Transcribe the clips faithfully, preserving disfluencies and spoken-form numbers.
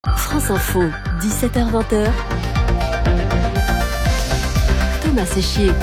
France Info, dix-sept heures vingt. Thomas Séchier.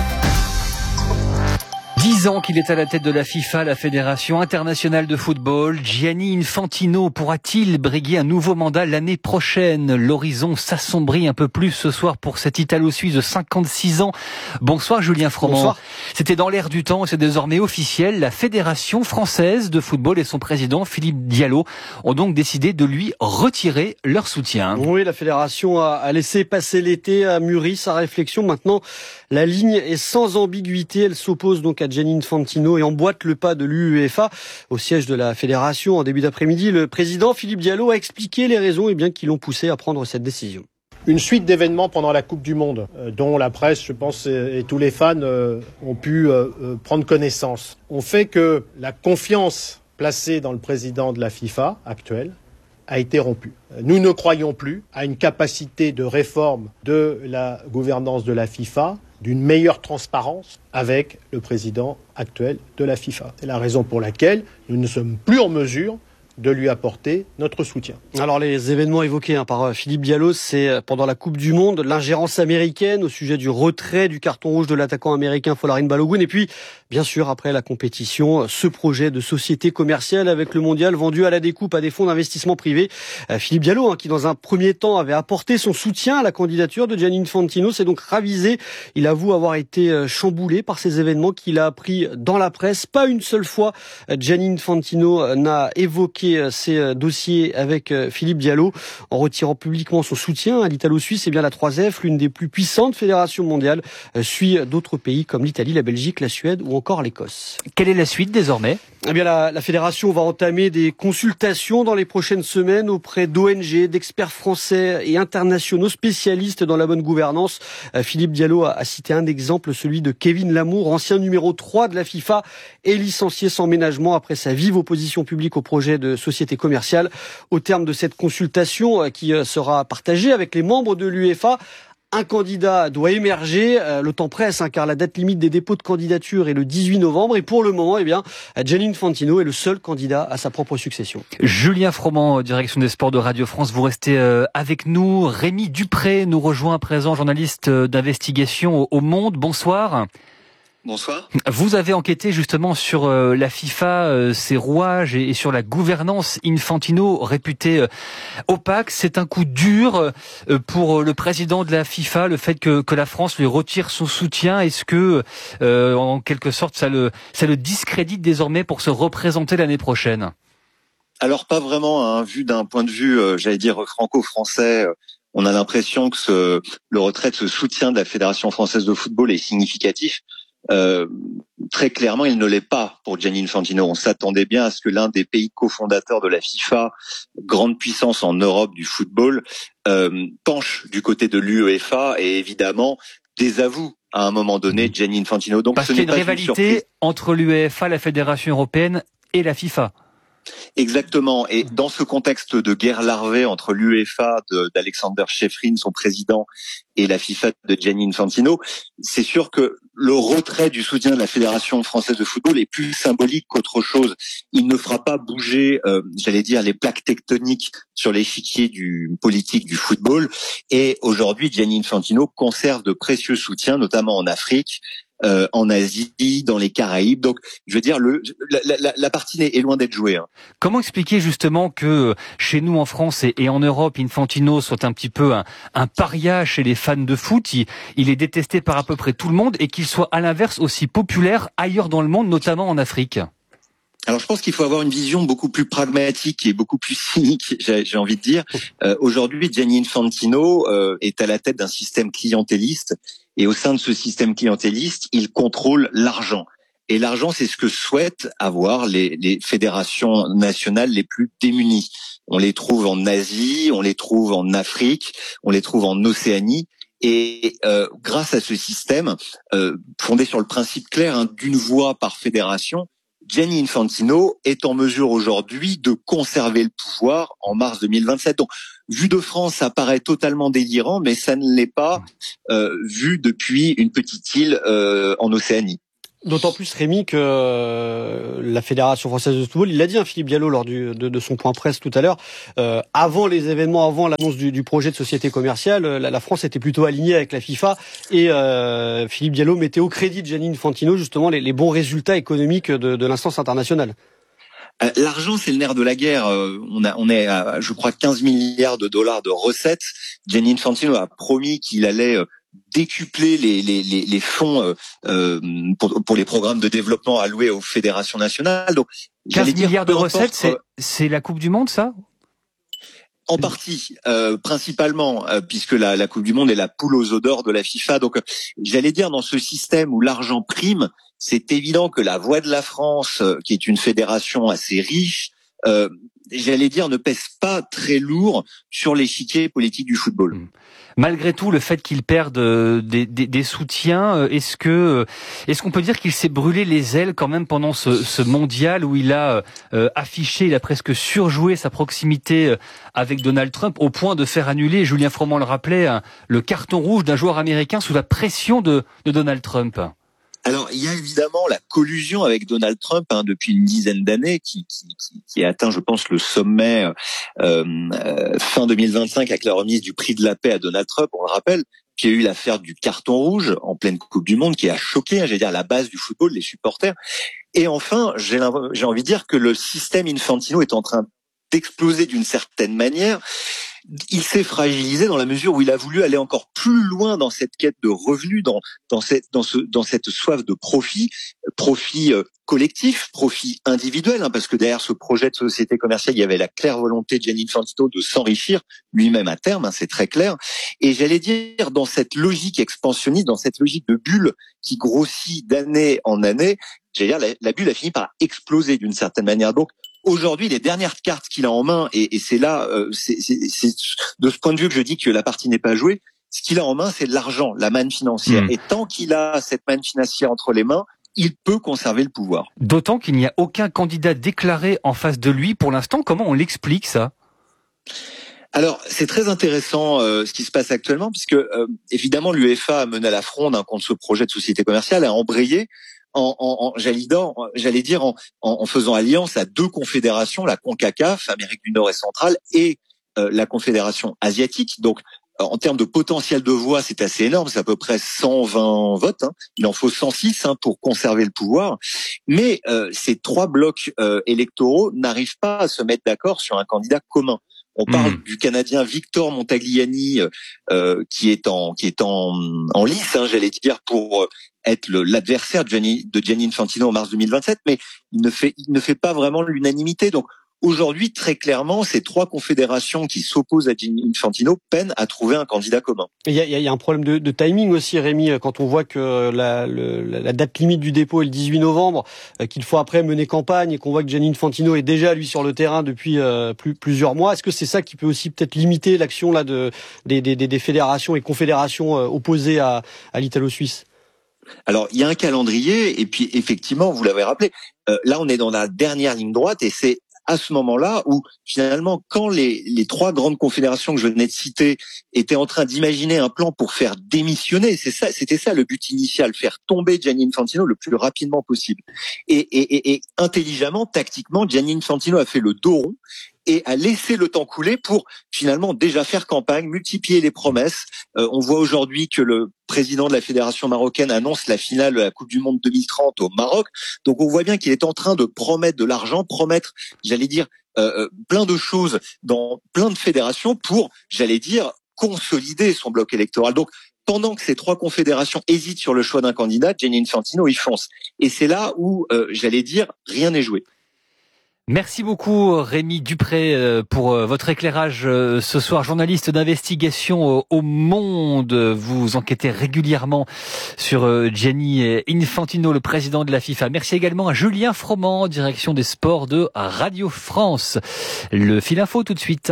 Dix ans qu'il est à la tête de la FIFA, la Fédération internationale de football. Gianni Infantino pourra-t-il briguer un nouveau mandat l'année prochaine? L'horizon s'assombrit un peu plus ce soir pour cet Italo-Suisse de cinquante-six ans. Bonsoir Julien Froment. Bonsoir. C'était dans l'air du temps et c'est désormais officiel. La Fédération française de football et son président Philippe Diallo ont donc décidé de lui retirer leur soutien. Oui, la Fédération a laissé passer l'été, a mûri sa réflexion. Maintenant, la ligne est sans ambiguïté. Elle s'oppose donc à Gianni Infantino et emboîte le pas de l'UEFA. Au siège de la Fédération, en début d'après-midi, le président Philippe Diallo a expliqué les raisons eh bien, qui l'ont poussé à prendre cette décision. Une suite d'événements pendant la Coupe du Monde, euh, dont la presse, je pense, et, et tous les fans euh, ont pu euh, euh, prendre connaissance, ont fait que la confiance placée dans le président de la FIFA actuel a été rompue. Nous ne croyons plus à une capacité de réforme de la gouvernance de la FIFA, d'une meilleure transparence avec le président actuel de la FIFA. C'est la raison pour laquelle nous ne sommes plus en mesure de lui apporter notre soutien. Alors les événements évoqués hein, par Philippe Diallo, c'est pendant la Coupe du Monde, l'ingérence américaine au sujet du retrait du carton rouge de l'attaquant américain Folarin Balogun, et puis bien sûr après la compétition, ce projet de société commerciale avec le mondial vendu à la découpe à des fonds d'investissement privés. Euh, Philippe Diallo, hein, qui dans un premier temps avait apporté son soutien à la candidature de Gianni Infantino, s'est donc ravisé. Il avoue avoir été chamboulé par ces événements qu'il a appris dans la presse. Pas une seule fois Gianni Infantino n'a évoqué ces dossiers avec Philippe Diallo en retirant publiquement son soutien à l'Italo-Suisse. Et bien la trois F, l'une des plus puissantes fédérations mondiales, suit d'autres pays comme l'Italie, la Belgique, la Suède ou encore l'Écosse. Quelle est la suite désormais? Eh bien la, la fédération va entamer des consultations dans les prochaines semaines auprès d'O N G, d'experts français et internationaux spécialistes dans la bonne gouvernance. Philippe Diallo a, a cité un exemple, celui de Kevin Lamour, ancien numéro trois de la FIFA et licencié sans ménagement après sa vive opposition publique au projet de société commerciale. Au terme de cette consultation qui sera partagée avec les membres de l'UEFA, un candidat doit émerger. Le temps presse, hein, car la date limite des dépôts de candidature est le dix-huit novembre. Et pour le moment, eh bien, Gianni Infantino est le seul candidat à sa propre succession. Julien Froment, direction des sports de Radio France, vous restez avec nous. Rémi Dupré nous rejoint à présent, journaliste d'investigation au Monde. Bonsoir. Bonsoir. Vous avez enquêté justement sur euh, la FIFA, euh, ses rouages et, et sur la gouvernance Infantino réputée euh, opaque. C'est un coup dur euh, pour le président de la FIFA, le fait que, que la France lui retire son soutien. Est-ce que, euh, en quelque sorte, ça le, ça le discrédite désormais pour se représenter l'année prochaine? Alors pas vraiment, hein, vu d'un point de vue, euh, j'allais dire franco-français. Euh, on a l'impression que ce, le retrait de ce soutien de la Fédération française de football est significatif. Euh, très clairement, il ne l'est pas pour Gianni Infantino. On s'attendait bien à ce que l'un des pays cofondateurs de la FIFA, grande puissance en Europe du football, euh, penche du côté de l'UEFA et évidemment désavoue à un moment donné Gianni Infantino. Donc, Parce ce qu'il y a n'est une pas rivalité une entre l'UEFA, la Fédération européenne et la FIFA. Exactement. Et dans ce contexte de guerre larvée entre l'UEFA de, d'Alexander Šefčík, son président, et la FIFA de Gianni Infantino, c'est sûr que le retrait du soutien de la Fédération française de football est plus symbolique qu'autre chose. Il ne fera pas bouger, euh, j'allais dire, les plaques tectoniques sur l'échiquier du politique du football. Et aujourd'hui, Gianni Infantino conserve de précieux soutiens, notamment en Afrique, Euh, en Asie, dans les Caraïbes. Donc, je veux dire, le, la, la, la partie est loin d'être jouée. Hein. Comment expliquer justement que chez nous en France et, et en Europe, Infantino soit un petit peu un, un paria chez les fans de foot, il, il est détesté par à peu près tout le monde, et qu'il soit à l'inverse aussi populaire ailleurs dans le monde, notamment en Afrique? Alors, je pense qu'il faut avoir une vision beaucoup plus pragmatique et beaucoup plus cynique, j'ai, j'ai envie de dire. Euh, aujourd'hui, Gianni Infantino euh, est à la tête d'un système clientéliste, et au sein de ce système clientéliste, il contrôle l'argent. Et l'argent, c'est ce que souhaitent avoir les, les fédérations nationales les plus démunies. On les trouve en Asie, on les trouve en Afrique, on les trouve en Océanie. Et euh, grâce à ce système, euh, fondé sur le principe clair hein, d'une voix par fédération, Gianni Infantino est en mesure aujourd'hui de conserver le pouvoir en mars deux mille vingt-sept. Donc, vu de France, ça paraît totalement délirant, mais ça ne l'est pas euh, vu depuis une petite île euh, en Océanie. D'autant plus, Rémi, que euh, la Fédération française de football, il l'a dit, hein, Philippe Diallo, lors du, de, de son point presse tout à l'heure, euh, avant les événements, avant l'annonce du, du projet de société commerciale, la, la France était plutôt alignée avec la FIFA et euh, Philippe Diallo mettait au crédit de Gianni Infantino justement les, les bons résultats économiques de, de l'instance internationale. L'argent, c'est le nerf de la guerre. On a, on est à, je crois, quinze milliards de dollars de recettes. Gianni Infantino a promis qu'il allait décupler les, les, les, les fonds euh, pour, pour les programmes de développement alloués aux fédérations nationales. Donc, quinze milliards de recettes, c'est, c'est la Coupe du Monde, ça ? En partie, euh, principalement, euh, puisque la, la Coupe du Monde est la poule aux œufs d'or de la FIFA. Donc, j'allais dire, dans ce système où l'argent prime, c'est évident que la voix de la France, euh, qui est une fédération assez riche, euh, j'allais dire, ne pèse pas très lourd sur l'échiquier politique du football. Mmh. Malgré tout, le fait qu'il perde euh, des, des, des soutiens, est-ce que euh, est-ce qu'on peut dire qu'il s'est brûlé les ailes quand même pendant ce, ce mondial où il a euh, affiché, il a presque surjoué sa proximité avec Donald Trump au point de faire annuler, Julien Froment le rappelait, hein, le carton rouge d'un joueur américain sous la pression de, de Donald Trump. Alors, il y a évidemment la collusion avec Donald Trump hein, depuis une dizaine d'années qui, qui, qui, qui a atteint, je pense, le sommet euh, euh, fin deux mille vingt-cinq avec la remise du prix de la paix à Donald Trump. On le rappelle, qu'il y a eu l'affaire du carton rouge en pleine Coupe du Monde qui a choqué, hein, j'allais dire, la base du football, les supporters. Et enfin, j'ai, j'ai envie de dire que le système Infantino est en train d'exploser d'une certaine manière. Il s'est fragilisé dans la mesure où il a voulu aller encore plus loin dans cette quête de revenus, dans dans cette dans ce dans cette soif de profit, profit euh, collectif, profit individuel, hein, parce que derrière ce projet de société commerciale, il y avait la claire volonté de Gianni Infantino de s'enrichir lui-même à terme, hein, c'est très clair. Et j'allais dire dans cette logique expansionniste, dans cette logique de bulle qui grossit d'année en année, j'allais dire la, la bulle a fini par exploser d'une certaine manière. Donc aujourd'hui, les dernières cartes qu'il a en main, et, et c'est là, euh, c'est, c'est, c'est de ce point de vue que je dis que la partie n'est pas jouée, ce qu'il a en main, c'est de l'argent, la manne financière. Mmh. Et tant qu'il a cette manne financière entre les mains, il peut conserver le pouvoir. D'autant qu'il n'y a aucun candidat déclaré en face de lui pour l'instant. Comment on l'explique, ça ? Alors, c'est très intéressant euh, ce qui se passe actuellement, puisque euh, évidemment, l'UEFA a mené à la fronde hein, contre ce projet de société commerciale, a embrayé. En, en, en, j'allais dire, j'allais dire en, en faisant alliance à deux confédérations, la CONCACAF, Amérique du Nord et centrale, et euh, la Confédération asiatique. Donc, en termes de potentiel de voix, c'est assez énorme, c'est à peu près cent vingt votes. Hein. Il en faut cent six hein, pour conserver le pouvoir. Mais euh, ces trois blocs euh, électoraux n'arrivent pas à se mettre d'accord sur un candidat commun. On parle mmh. du Canadien Victor Montagliani euh, qui est en qui est en en lice, hein, j'allais dire, pour être le, l'adversaire de Gianni, de Gianni Infantino en mars deux mille vingt-sept, mais il ne fait il ne fait pas vraiment l'unanimité. Donc aujourd'hui, très clairement, ces trois confédérations qui s'opposent à Gianni Infantino peinent à trouver un candidat commun. Il y a, il y a un problème de, de timing aussi, Rémi, quand on voit que la, le, la date limite du dépôt est le dix-huit novembre, qu'il faut après mener campagne et qu'on voit que Gianni Infantino est déjà, lui, sur le terrain depuis euh, plus, plusieurs mois. Est-ce que c'est ça qui peut aussi peut-être limiter l'action là de, des, des, des fédérations et confédérations euh, opposées à, à l'Italo-Suisse ? Alors, il y a un calendrier, et puis effectivement, vous l'avez rappelé, euh, là on est dans la dernière ligne droite, et c'est à ce moment-là où finalement, quand les, les trois grandes confédérations que je venais de citer étaient en train d'imaginer un plan pour faire démissionner, c'est ça, c'était ça le but initial, faire tomber Gianni Infantino le plus rapidement possible. Et, et, et, et intelligemment, tactiquement, Gianni Infantino a fait le dos rond et a laissé le temps couler pour finalement déjà faire campagne, multiplier les promesses. Euh, on voit aujourd'hui que le président de la fédération marocaine annonce la finale de la Coupe du Monde deux mille trente au Maroc. Donc on voit bien qu'il est en train de promettre de l'argent, promettre, j'allais dire, euh, plein de choses dans plein de fédérations pour, j'allais dire, consolider son bloc électoral. Donc pendant que ces trois confédérations hésitent sur le choix d'un candidat, Gianni Infantino, il fonce. Et c'est là où, euh, j'allais dire, rien n'est joué. Merci beaucoup Rémi Dupré pour votre éclairage ce soir, journaliste d'investigation au Monde. Vous enquêtez régulièrement sur Gianni Infantino, le président de la FIFA. Merci également à Julien Froment, direction des sports de Radio France. Le fil info tout de suite.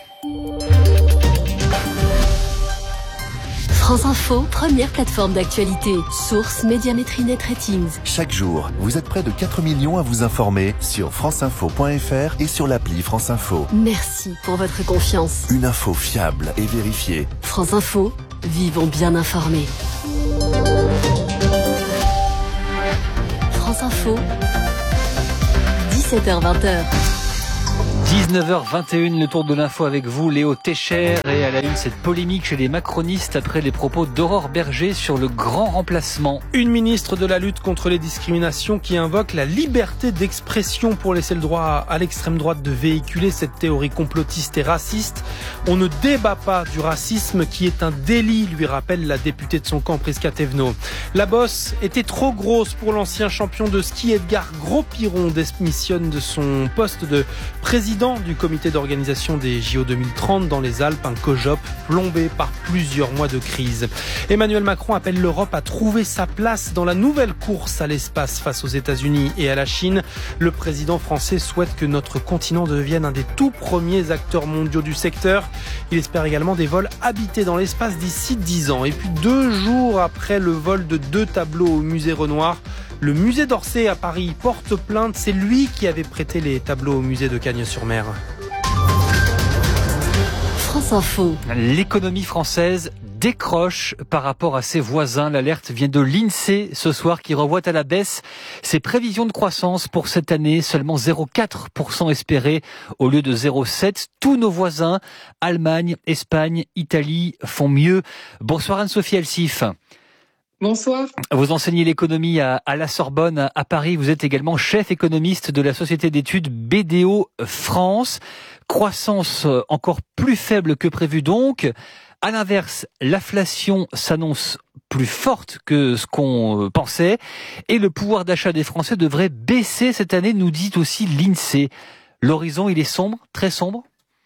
France Info, première plateforme d'actualité. Source Médiamétrie Net Ratings. Chaque jour, vous êtes près de quatre millions à vous informer sur franceinfo point f r et sur l'appli France Info. Merci pour votre confiance. Une info fiable et vérifiée. France Info, vivons bien informés. France Info, dix-sept heures vingt. dix-neuf heures vingt et une, le tour de l'info avec vous, Léo Técher, et à la une, cette polémique chez les macronistes après les propos d'Aurore Berger sur le grand remplacement. Une ministre de la lutte contre les discriminations qui invoque la liberté d'expression pour laisser le droit à l'extrême droite de véhiculer cette théorie complotiste et raciste. On ne débat pas du racisme qui est un délit, lui rappelle la députée de son camp, Prisca Thévenot. La bosse était trop grosse pour l'ancien champion de ski Edgar Gros-Piron, démissionne de son poste de président du comité d'organisation des J O deux mille trente dans les Alpes, un COJOP plombé par plusieurs mois de crise. Emmanuel Macron appelle l'Europe à trouver sa place dans la nouvelle course à l'espace face aux États-Unis et à la Chine. Le président français souhaite que notre continent devienne un des tout premiers acteurs mondiaux du secteur. Il espère également des vols habités dans l'espace d'ici dix ans. Et puis deux jours après le vol de deux tableaux au musée Renoir, le musée d'Orsay à Paris porte plainte. C'est lui qui avait prêté les tableaux au musée de Cagnes-sur-Mer. France Info. L'économie française décroche par rapport à ses voisins. L'alerte vient de l'INSEE ce soir qui revoit à la baisse ses prévisions de croissance pour cette année. Seulement zéro virgule quatre pour cent espéré au lieu de zéro virgule sept pour cent. Tous nos voisins, Allemagne, Espagne, Italie, font mieux. Bonsoir Anne-Sophie Elsif. Bonsoir. Vous enseignez l'économie à, à la Sorbonne, à, à Paris. Vous êtes également chef économiste de la société d'études B D O France. Croissance encore plus faible que prévu donc. À l'inverse, l'inflation s'annonce plus forte que ce qu'on pensait. Et le pouvoir d'achat des Français devrait baisser cette année, nous dit aussi l'INSEE. L'horizon, il est sombre, très sombre ?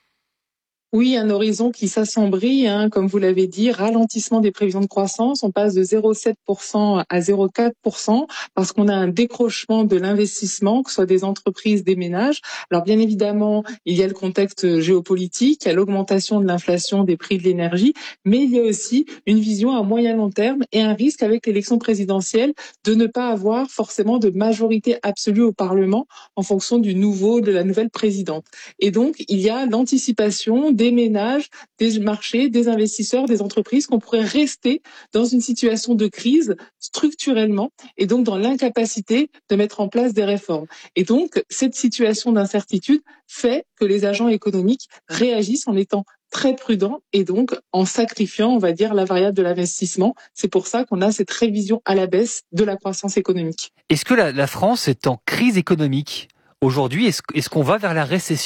Oui, un horizon qui s'assombrit, hein, comme vous l'avez dit, ralentissement des prévisions de croissance. On passe de zéro virgule sept pour cent à zéro virgule quatre pour cent parce qu'on a un décrochement de l'investissement, que ce soit des entreprises, des ménages. Alors bien évidemment, il y a le contexte géopolitique, il y a l'augmentation de l'inflation, des prix de l'énergie, mais il y a aussi une vision à moyen long terme et un risque avec l'élection présidentielle de ne pas avoir forcément de majorité absolue au Parlement en fonction du nouveau, de la nouvelle présidente. Et donc, il y a l'anticipation des ménages, des marchés, des investisseurs, des entreprises, qu'on pourrait rester dans une situation de crise structurellement et donc dans l'incapacité de mettre en place des réformes. Et donc, cette situation d'incertitude fait que les agents économiques réagissent en étant très prudents et donc en sacrifiant, on va dire, la variable de l'investissement. C'est pour ça qu'on a cette révision à la baisse de la croissance économique. Est-ce que la, la France est en crise économique aujourd'hui ? Est-ce, est-ce qu'on va vers la récession ?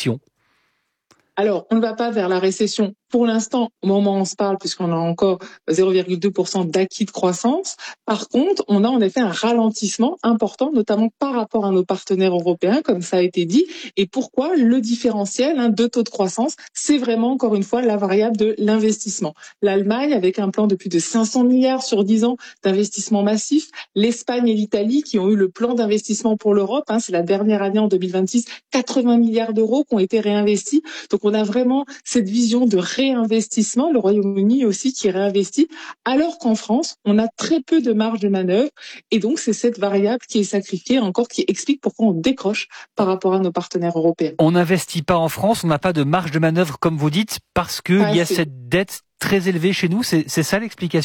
Alors, on ne va pas vers la récession pour l'instant, au moment où on se parle, puisqu'on a encore zéro virgule deux pour cent d'acquis de croissance. Par contre, on a en effet un ralentissement important, notamment par rapport à nos partenaires européens, comme ça a été dit. Et pourquoi le différentiel hein, de taux de croissance, c'est vraiment, encore une fois, la variable de l'investissement. L'Allemagne, avec un plan de plus de cinq cents milliards sur dix ans d'investissement massif. L'Espagne et l'Italie, qui ont eu le plan d'investissement pour l'Europe. Hein, c'est la dernière année en deux mille vingt-six, quatre-vingts milliards d'euros qui ont été réinvestis. Donc, on a vraiment cette vision de réinvestissement, le Royaume-Uni aussi qui réinvestit, alors qu'en France, on a très peu de marge de manœuvre. Et donc, c'est cette variable qui est sacrifiée encore, qui explique pourquoi on décroche par rapport à nos partenaires européens. On n'investit pas en France, on n'a pas de marge de manœuvre, comme vous dites, parce qu'il y a cette dette très élevée chez nous. C'est, c'est ça l'explication ?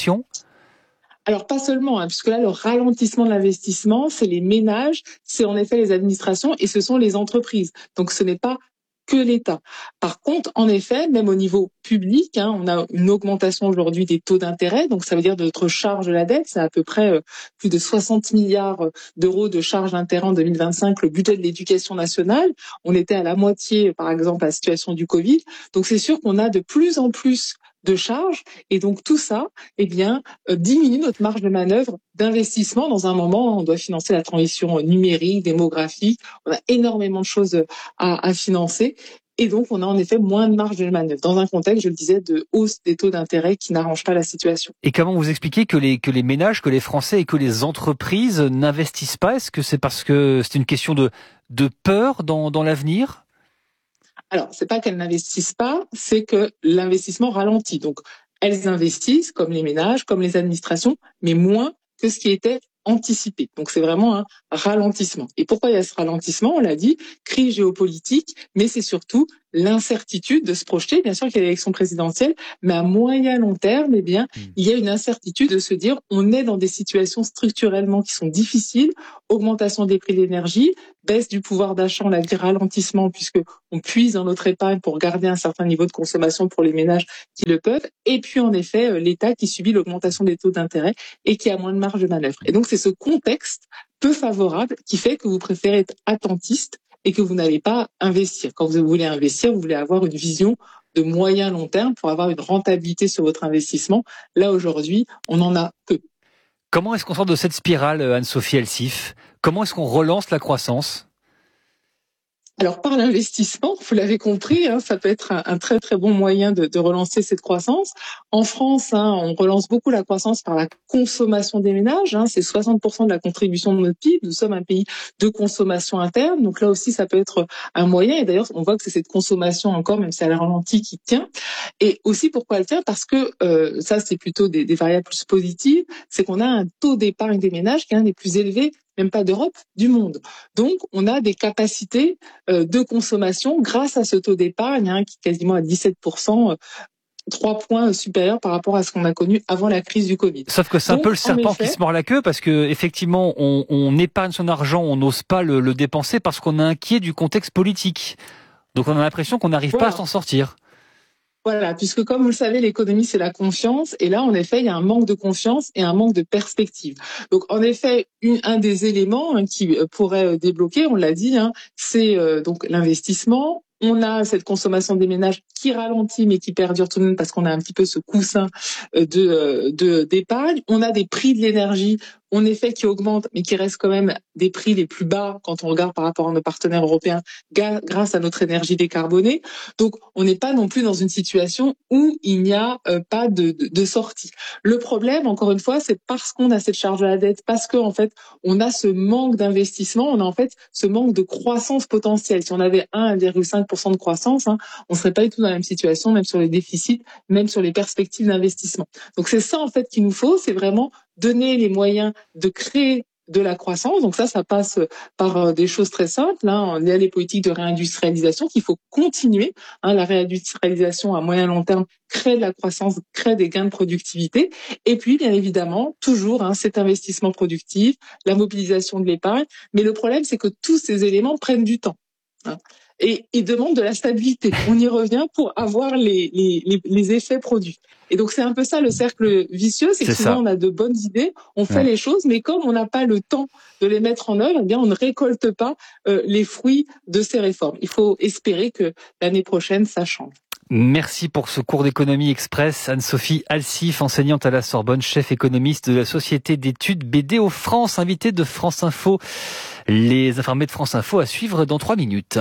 Alors pas seulement, hein, puisque là le ralentissement de l'investissement, c'est les ménages, c'est en effet les administrations et ce sont les entreprises. Donc ce n'est pas que l'État. Par contre, en effet, même au niveau public, hein, on a une augmentation aujourd'hui des taux d'intérêt, donc ça veut dire de notre charge de la dette, c'est à peu près euh, plus de soixante milliards d'euros de charge d'intérêt en deux mille vingt-cinq, le budget de l'éducation nationale. On était à la moitié, par exemple, à la situation du Covid. Donc c'est sûr qu'on a de plus en plus de charges et donc tout ça, eh bien, euh, diminue notre marge de manœuvre d'investissement dans un moment où on doit financer la transition numérique, démographique. On a énormément de choses à, à financer. Et donc, on a en effet moins de marge de manœuvre dans un contexte, je le disais, de hausse des taux d'intérêt qui n'arrange pas la situation. Et comment vous expliquez que les, que les ménages, que les Français et que les entreprises n'investissent pas ? Est-ce que c'est parce que c'est une question de, de peur dans, dans l'avenir ? Alors, c'est pas qu'elles n'investissent pas, c'est que l'investissement ralentit. Donc, elles investissent, comme les ménages, comme les administrations, mais moins que ce qui était anticipé. Donc, c'est vraiment un ralentissement. Et pourquoi il y a ce ralentissement ? On l'a dit, crise géopolitique, mais c'est surtout l'incertitude de se projeter. Bien sûr qu'il y a l'élection présidentielle, mais à moyen long terme, eh bien, mmh. il y a une incertitude de se dire on est dans des situations structurellement qui sont difficiles, augmentation des prix de l'énergie, baisse du pouvoir d'achat, on l'a dit ralentissement puisque on puise dans notre épargne pour garder un certain niveau de consommation pour les ménages qui le peuvent, et puis en effet l'État qui subit l'augmentation des taux d'intérêt et qui a moins de marge de manœuvre. Et donc c'est ce contexte peu favorable qui fait que vous préférez être attentiste et que vous n'allez pas investir. Quand vous voulez investir, vous voulez avoir une vision de moyen long terme pour avoir une rentabilité sur votre investissement. Là aujourd'hui, on en a peu. Comment est-ce qu'on sort de cette spirale, Anne-Sophie Elsif ? Comment est-ce qu'on relance la croissance ? Alors par l'investissement, vous l'avez compris, hein, ça peut être un, un très très bon moyen de, de relancer cette croissance. En France, hein, on relance beaucoup la croissance par la consommation des ménages. Hein, c'est soixante pour cent de la contribution de notre P I B. Nous sommes un pays de consommation interne, donc là aussi ça peut être un moyen. Et d'ailleurs, on voit que c'est cette consommation encore, même si elle est ralentie, qui tient. Et aussi pourquoi elle tient ? Parce que euh, ça, c'est plutôt des, des variables plus positives. C'est qu'on a un taux d'épargne des ménages qui est un des plus élevés, même pas d'Europe, du monde. Donc, on a des capacités euh, de consommation grâce à ce taux d'épargne hein, qui est quasiment à dix-sept pour cent, euh, trois points supérieurs par rapport à ce qu'on a connu avant la crise du Covid. Sauf que c'est Donc, un peu le serpent effet, qui se mord la queue parce que effectivement, on, on épargne son argent, on n'ose pas le, le dépenser parce qu'on est inquiet du contexte politique. Donc, on a l'impression qu'on n'arrive voilà. pas à s'en sortir. Voilà, puisque comme vous le savez, l'économie, c'est la confiance. Et là, en effet, il y a un manque de confiance et un manque de perspective. Donc, en effet, une, un des éléments hein, qui pourrait débloquer, on l'a dit, hein, c'est euh, donc l'investissement. On a cette consommation des ménages qui ralentit, mais qui perdure tout de même parce qu'on a un petit peu ce coussin de, de d'épargne. On a des prix de l'énergie, en effet, qui augmentent, mais qui restent quand même des prix les plus bas quand on regarde par rapport à nos partenaires européens grâce à notre énergie décarbonée. Donc, on n'est pas non plus dans une situation où il n'y a euh, pas de, de, de sortie. Le problème, encore une fois, c'est parce qu'on a cette charge de la dette, parce qu'en fait, on a ce manque d'investissement, on a en fait ce manque de croissance potentielle. Si on avait un virgule cinq pour cent de croissance, hein, on serait pas du tout dans la même situation, même sur les déficits, même sur les perspectives d'investissement. Donc, c'est ça, en fait, qu'il nous faut, c'est vraiment donner les moyens de créer de la croissance. Donc ça, ça passe par des choses très simples. Hein. Il y a les politiques de réindustrialisation qu'il faut continuer. Hein. La réindustrialisation à moyen long terme crée de la croissance, crée des gains de productivité. Et puis, bien évidemment, toujours hein, cet investissement productif, la mobilisation de l'épargne. Mais le problème, c'est que tous ces éléments prennent du temps. Hein. Et ils demandent de la stabilité. On y revient pour avoir les, les, les, les effets produits. Et donc, c'est un peu ça le cercle vicieux, c'est, c'est que souvent, ça. on a de bonnes idées, on fait ouais. les choses, mais comme on n'a pas le temps de les mettre en œuvre, eh bien, on ne récolte pas euh, les fruits de ces réformes. Il faut espérer que l'année prochaine, ça change. Merci pour ce cours d'économie express. Anne-Sophie Elsif, enseignante à la Sorbonne, chef économiste de la Société d'études B D O France, invitée de France Info. Les informés de France Info à suivre dans trois minutes.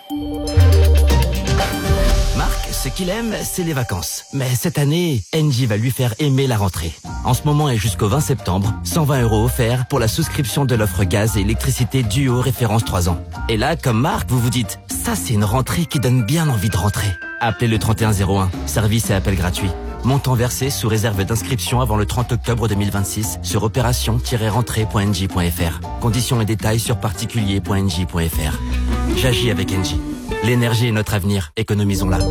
Marc, ce qu'il aime, c'est les vacances. Mais cette année, Engie va lui faire aimer la rentrée. En ce moment et jusqu'au vingt septembre, cent vingt euros offerts pour la souscription de l'offre gaz et électricité Duo référence trois ans. Et là, comme Marc, vous vous dites, ça c'est une rentrée qui donne bien envie de rentrer. Appelez le trente et un zéro un, service et appel gratuit. Montant versé sous réserve d'inscription avant le trente octobre deux mille vingt-six sur opération tiret rentrée point engie point f r. Conditions et détails sur particulier point engie point f r. J'agis avec Engie. L'énergie est notre avenir, économisons-la.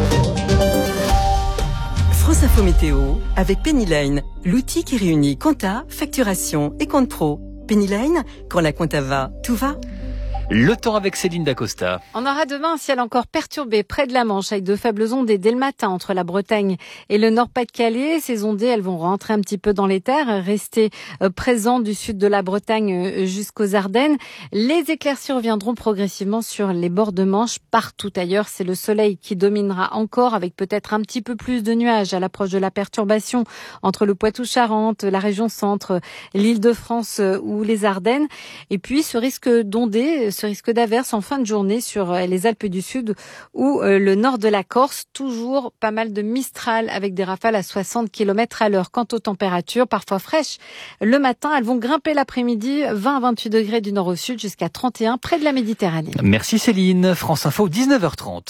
France Info Météo avec Pennyline, l'outil qui réunit compta, facturation et compte pro. Pennyline, quand la compta va, tout va. Le temps avec Céline Dacosta. On aura demain un ciel encore perturbé près de la Manche avec de faibles ondées dès le matin entre la Bretagne et le Nord-Pas-de-Calais. Ces ondées, elles vont rentrer un petit peu dans les terres, rester présentes du sud de la Bretagne jusqu'aux Ardennes. Les éclaircies reviendront progressivement sur les bords de Manche. Partout ailleurs, c'est le soleil qui dominera encore avec peut-être un petit peu plus de nuages à l'approche de la perturbation entre le Poitou-Charentes, la région centre, l'Île-de-France ou les Ardennes. Et puis, ce risque d'ondées, ce risque d'averse en fin de journée sur les Alpes du Sud ou le nord de la Corse. Toujours pas mal de Mistral avec des rafales à soixante kilomètres à l'heure. Quant aux températures, parfois fraîches, le matin, elles vont grimper l'après-midi, vingt à vingt-huit degrés du nord au sud jusqu'à trente et un près de la Méditerranée. Merci Céline. France Info, dix-neuf heures trente.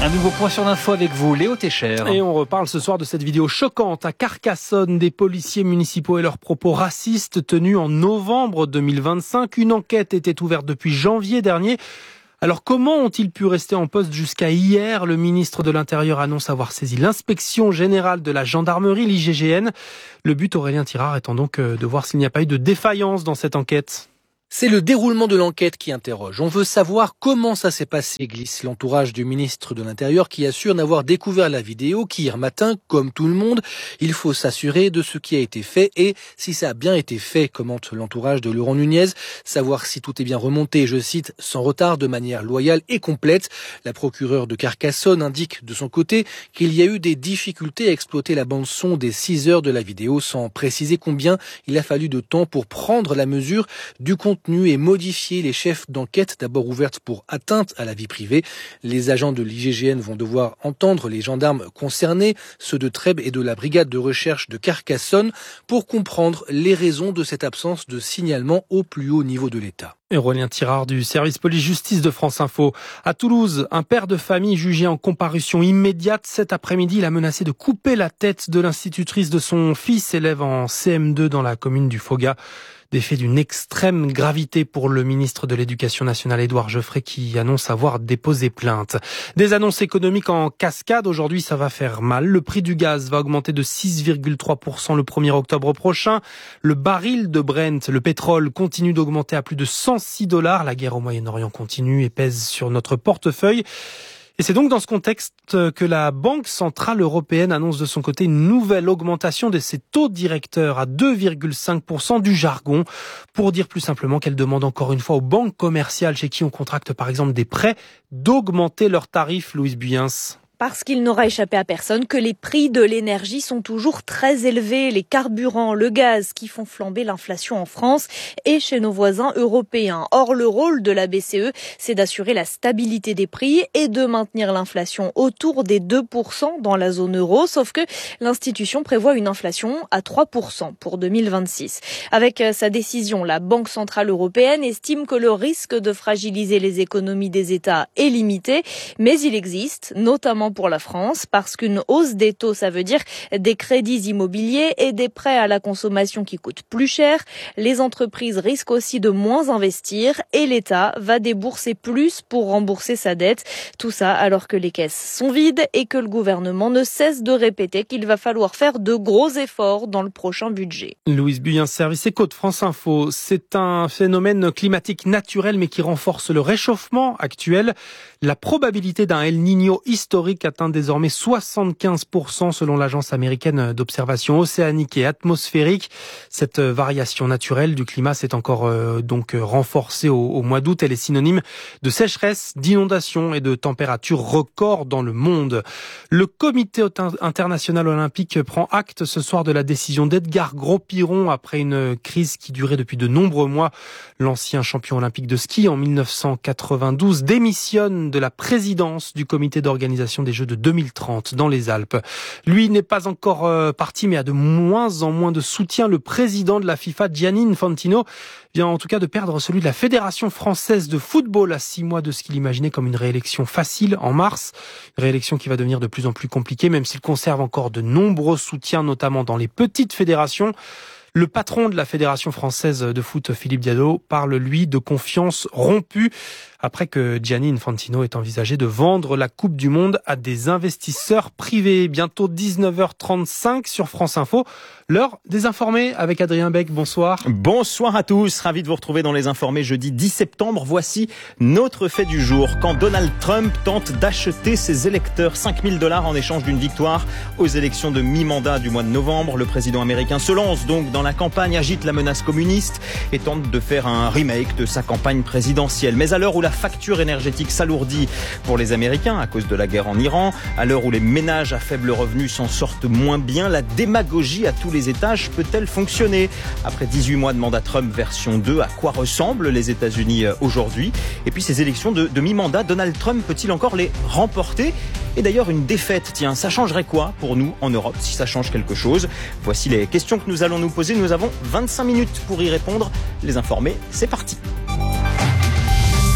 Un nouveau point sur l'info avec vous, Léo Técher. Et on reparle ce soir de cette vidéo choquante à Carcassonne des policiers municipaux et leurs propos racistes tenus en novembre deux mille vingt-cinq. Une enquête était ouverte depuis janvier dernier. Alors comment ont-ils pu rester en poste jusqu'à hier? Le ministre de l'Intérieur annonce avoir saisi l'inspection générale de la gendarmerie, l'I G G N. Le but, Aurélien Tirard, étant donc de voir s'il n'y a pas eu de défaillance dans cette enquête. C'est le déroulement de l'enquête qui interroge. On veut savoir comment ça s'est passé, glisse l'entourage du ministre de l'Intérieur qui assure n'avoir découvert la vidéo qu'hier matin, comme tout le monde. Il faut s'assurer de ce qui a été fait et si ça a bien été fait, commente l'entourage de Laurent Nunez. Savoir si tout est bien remonté, je cite, sans retard, de manière loyale et complète. La procureure de Carcassonne indique de son côté qu'il y a eu des difficultés à exploiter la bande-son des six heures de la vidéo sans préciser combien il a fallu de temps pour prendre la mesure du contenu et modifier les chefs d'enquête d'abord ouvertes pour atteinte à la vie privée. Les agents de l'I G G N vont devoir entendre les gendarmes concernés, ceux de Trèbes et de la brigade de recherche de Carcassonne, pour comprendre les raisons de cette absence de signalement au plus haut niveau de l'État. Aurélien Tirard du service police-justice de France Info. À Toulouse, un père de famille jugé en comparution immédiate cet après-midi, il a menacé de couper la tête de l'institutrice de son fils, élève en C M deux dans la commune du Faugas. Des faits d'une extrême gravité pour le ministre de l'Éducation nationale, Édouard Geoffrey, qui annonce avoir déposé plainte. Des annonces économiques en cascade. Aujourd'hui, ça va faire mal. Le prix du gaz va augmenter de six virgule trois pour cent le premier octobre prochain. Le baril de Brent, le pétrole, continue d'augmenter à plus de cent six dollars. La guerre au Moyen-Orient continue et pèse sur notre portefeuille. Et c'est donc dans ce contexte que la Banque centrale européenne annonce de son côté une nouvelle augmentation de ses taux directeurs à deux virgule cinq pour cent, du jargon, pour dire plus simplement qu'elle demande encore une fois aux banques commerciales chez qui on contracte par exemple des prêts d'augmenter leurs tarifs, Louise Buyens. Parce qu'il n'aura échappé à personne que les prix de l'énergie sont toujours très élevés. Les carburants, le gaz qui font flamber l'inflation en France et chez nos voisins européens. Or, le rôle de la B C E, c'est d'assurer la stabilité des prix et de maintenir l'inflation autour des deux pour cent dans la zone euro. Sauf que l'institution prévoit une inflation à trois pour cent pour deux mille vingt-six. Avec sa décision, la Banque centrale européenne estime que le risque de fragiliser les économies des États est limité, mais il existe, notamment pour la France, parce qu'une hausse des taux, ça veut dire des crédits immobiliers et des prêts à la consommation qui coûtent plus cher. Les entreprises risquent aussi de moins investir et l'État va débourser plus pour rembourser sa dette. Tout ça alors que les caisses sont vides et que le gouvernement ne cesse de répéter qu'il va falloir faire de gros efforts dans le prochain budget. Louise Buyens, service éco de France Info. C'est un phénomène climatique naturel mais qui renforce le réchauffement actuel. La probabilité d'un El Niño historique atteint désormais soixante-quinze pour cent selon l'agence américaine d'observation océanique et atmosphérique. Cette variation naturelle du climat s'est encore euh, donc renforcée au, au mois d'août. Elle est synonyme de sécheresse, d'inondation et de températures records dans le monde. Le comité international olympique prend acte ce soir de la décision d'Edgar Gros-Piron après une crise qui durait depuis de nombreux mois. L'ancien champion olympique de ski en mille neuf cent quatre-vingt-douze démissionne de la présidence du comité d'organisation des Jeux de deux mille trente dans les Alpes. Lui n'est pas encore euh, parti, mais a de moins en moins de soutien. Le président de la FIFA, Gianni Infantino, vient en tout cas de perdre celui de la Fédération française de football à six mois de ce qu'il imaginait comme une réélection facile en mars. Une réélection qui va devenir de plus en plus compliquée, même s'il conserve encore de nombreux soutiens, notamment dans les petites fédérations. Le patron de la Fédération française de foot, Philippe Diallo, parle, lui, de confiance rompue après que Gianni Infantino ait envisagé de vendre la Coupe du Monde à des investisseurs privés. Bientôt dix-neuf heures trente-cinq sur France Info. L'heure des informés avec Adrien Beck. Bonsoir. Bonsoir à tous. Ravi de vous retrouver dans les informés jeudi dix septembre. Voici notre fait du jour. Quand Donald Trump tente d'acheter ses électeurs cinq mille dollars en échange d'une victoire aux élections de mi-mandat du mois de novembre, le président américain se lance donc dans la campagne, agite la menace communiste et tente de faire un remake de sa campagne présidentielle. Mais à l'heure où la facture énergétique s'alourdit pour les Américains à cause de la guerre en Iran, à l'heure où les ménages à faible revenu s'en sortent moins bien, la démagogie à tous les étages peut-elle fonctionner? Après dix-huit mois de mandat Trump version deux, à quoi ressemblent les États-Unis aujourd'hui? Et puis ces élections de, de mi-mandat, Donald Trump peut-il encore les remporter? Et d'ailleurs une défaite, tiens, ça changerait quoi pour nous en Europe si ça change quelque chose? Voici les questions que nous allons nous poser. Nous avons vingt-cinq minutes pour y répondre. Les informés, c'est parti.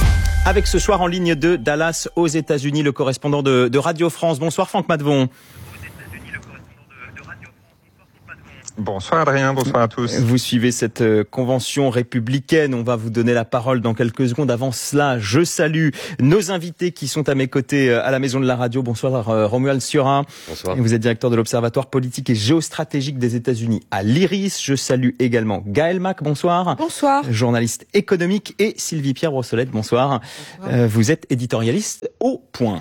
Avec ce soir en ligne de Dallas aux États-Unis, le correspondant de, de Radio France. Bonsoir Franck Maddevon. Bonsoir Adrien, bonsoir à tous. Vous suivez cette convention républicaine, on va vous donner la parole dans quelques secondes. Avant cela, je salue nos invités qui sont à mes côtés à la Maison de la Radio. Bonsoir Romuald Sciorra. Bonsoir. Vous êtes directeur de l'Observatoire politique et géostratégique des États-Unis à l'Iris. Je salue également Gaël Mac, bonsoir. Bonsoir. Journaliste économique, et Sylvie-Pierre Brossolette, bonsoir. bonsoir. Vous êtes éditorialiste au Point.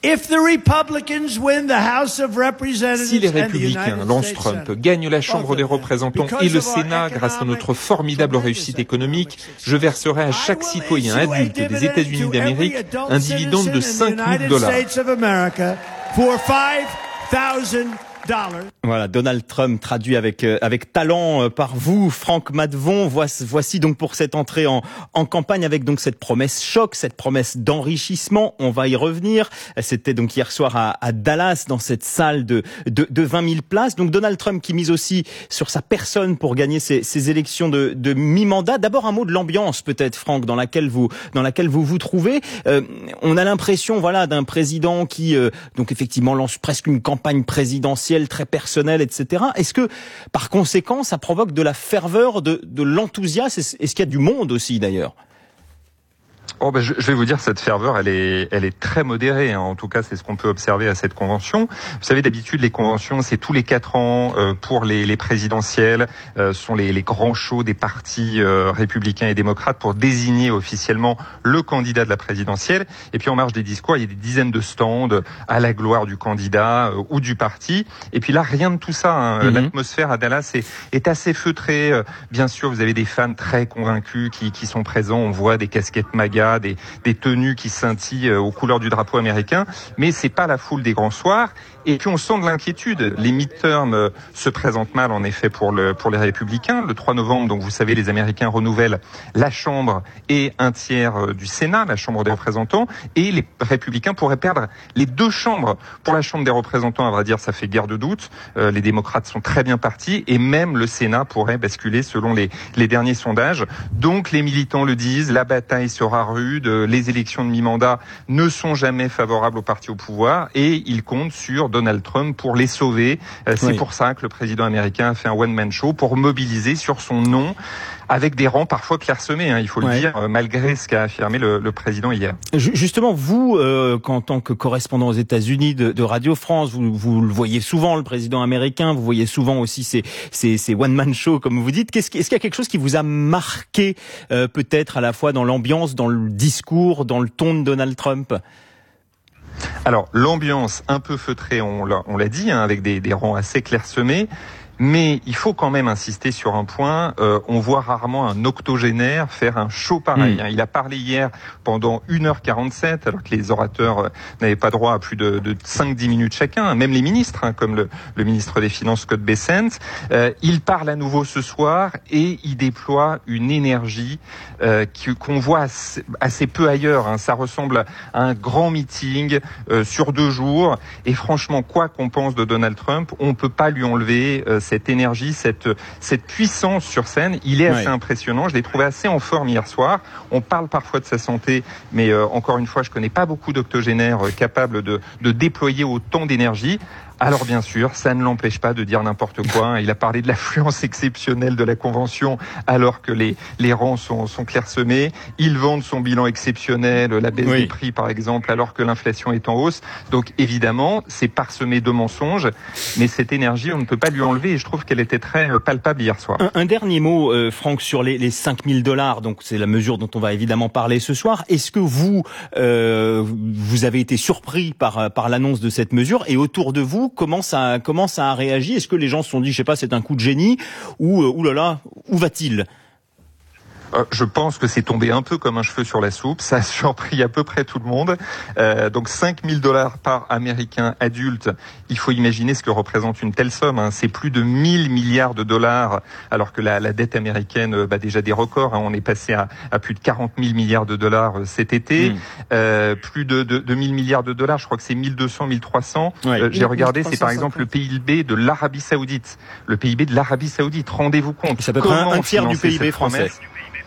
Si les républicains lancent Trump, gagnent la Chambre des représentants et le Sénat grâce à notre formidable réussite économique, je verserai à chaque citoyen adulte des États-Unis d'Amérique un dividende de cinq mille dollars. Voilà, Donald Trump traduit avec euh, avec talent euh, par vous, Franck Maddevon. Voici, voici donc pour cette entrée en en campagne avec donc cette promesse choc, cette promesse d'enrichissement. On va y revenir. C'était donc hier soir à, à Dallas, dans cette salle de de, de vingt mille places. Donc Donald Trump qui mise aussi sur sa personne pour gagner ces, ces élections de, de mi-mandat. D'abord un mot de l'ambiance peut-être, Franck, dans laquelle vous dans laquelle vous vous trouvez. Euh, on a l'impression, voilà, d'un président qui euh, donc effectivement lance presque une campagne présidentielle très personnel, et cetera. Est-ce que, par conséquent, ça provoque de la ferveur, de, de l'enthousiasme? Est-ce qu'il y a du monde aussi, d'ailleurs? Oh ben je, je vais vous dire, cette ferveur, elle est, elle est très modérée. Hein. En tout cas, c'est ce qu'on peut observer à cette convention. Vous savez, d'habitude, les conventions, c'est tous les quatre ans euh, pour les, les présidentielles. Euh, ce sont les, les grands shows des partis euh, républicains et démocrates pour désigner officiellement le candidat de la présidentielle. Et puis, en marge des discours, il y a des dizaines de stands à la gloire du candidat euh, ou du parti. Et puis là, rien de tout ça. Hein. Mm-hmm. L'atmosphère à Dallas est, est assez feutrée. Euh, bien sûr, vous avez des fans très convaincus qui, qui sont présents. On voit des casquettes MAGA, Des, des tenues qui scintillent aux couleurs du drapeau américain, mais c'est pas la foule des grands soirs. Et puis on sent de l'inquiétude. Les midterms se présentent mal en effet pour le pour les républicains. Le trois novembre, donc vous savez, les Américains renouvellent la Chambre et un tiers du Sénat, la Chambre des représentants, et les républicains pourraient perdre les deux chambres. Pour la Chambre des représentants, à vrai dire, ça fait guère de doute. Euh, les démocrates sont très bien partis, et même le Sénat pourrait basculer selon les les derniers sondages. Donc les militants le disent, la bataille sera rude. Les élections de mi-mandat ne sont jamais favorables au parti au pouvoir, et ils comptent sur Donald Trump pour les sauver. C'est oui. pour ça que le président américain a fait un one-man show pour mobiliser sur son nom, avec des rangs parfois clairsemés, hein, il faut le ouais. dire, malgré ce qu'a affirmé le, le président hier. Justement, vous, euh, en tant que correspondant aux États-Unis de, de Radio France, vous, vous le voyez souvent, le président américain, vous voyez souvent aussi ces, ces, ces one-man shows, comme vous dites. Qu'est-ce, est-ce qu'il y a quelque chose qui vous a marqué, euh, peut-être à la fois dans l'ambiance, dans le discours, dans le ton de Donald Trump ? Alors, l'ambiance un peu feutrée, on l'a, on l'a dit, hein, avec des, des rangs assez clairsemés. Mais il faut quand même insister sur un point, euh, on voit rarement un octogénaire faire un show pareil. Mmh. Hein. Il a parlé hier pendant une heure quarante-sept, alors que les orateurs euh, n'avaient pas droit à plus de, de cinq à dix minutes chacun, même les ministres, hein, comme le, le ministre des Finances Scott Bessent. Euh, il parle à nouveau ce soir et il déploie une énergie euh, qui, qu'on voit assez, assez peu ailleurs. Hein. Ça ressemble à un grand meeting euh, sur deux jours. Et franchement, quoi qu'on pense de Donald Trump, on peut pas lui enlever euh, cette énergie, cette cette puissance sur scène. Il est assez ouais. impressionnant. Je l'ai trouvé assez en forme hier soir. On parle parfois de sa santé, mais euh, encore une fois, je connais pas beaucoup d'octogénaires euh, capables de de déployer autant d'énergie. Alors bien sûr, ça ne l'empêche pas de dire n'importe quoi. Il a parlé de l'affluence exceptionnelle de la convention alors que les les rangs sont sont clairsemés. Il vante son bilan exceptionnel, la baisse oui. des prix par exemple, alors que l'inflation est en hausse. Donc évidemment, c'est parsemé de mensonges, mais cette énergie, on ne peut pas lui enlever et je trouve qu'elle était très palpable hier soir. Un, un dernier mot, euh, Franck, sur les, les cinq mille dollars. Donc c'est la mesure dont on va évidemment parler ce soir. Est-ce que vous euh, vous avez été surpris par par l'annonce de cette mesure et autour de vous, comment ça, comment ça a réagi? Est-ce que les gens se sont dit, je sais pas, c'est un coup de génie ou, euh, oulala, où va-t-il? Euh, je pense que c'est tombé un peu comme un cheveu sur la soupe. Ça a surpris à peu près tout le monde. Euh, donc cinq mille dollars par Américain adulte. Il faut imaginer ce que représente une telle somme. Hein. C'est plus de mille milliards de dollars, alors que la, la dette américaine bat déjà des records. Hein. On est passé à, à plus de quarante mille milliards de dollars cet été. Mmh. Euh, plus de, de, de mille milliards de dollars. Je crois que c'est mille deux cents, mille trois cents. Ouais. Euh, j'ai regardé, c'est par exemple le P I B de l'Arabie Saoudite. Le P I B de l'Arabie Saoudite. Rendez-vous compte. C'est à peu près un, un tiers du P I B français.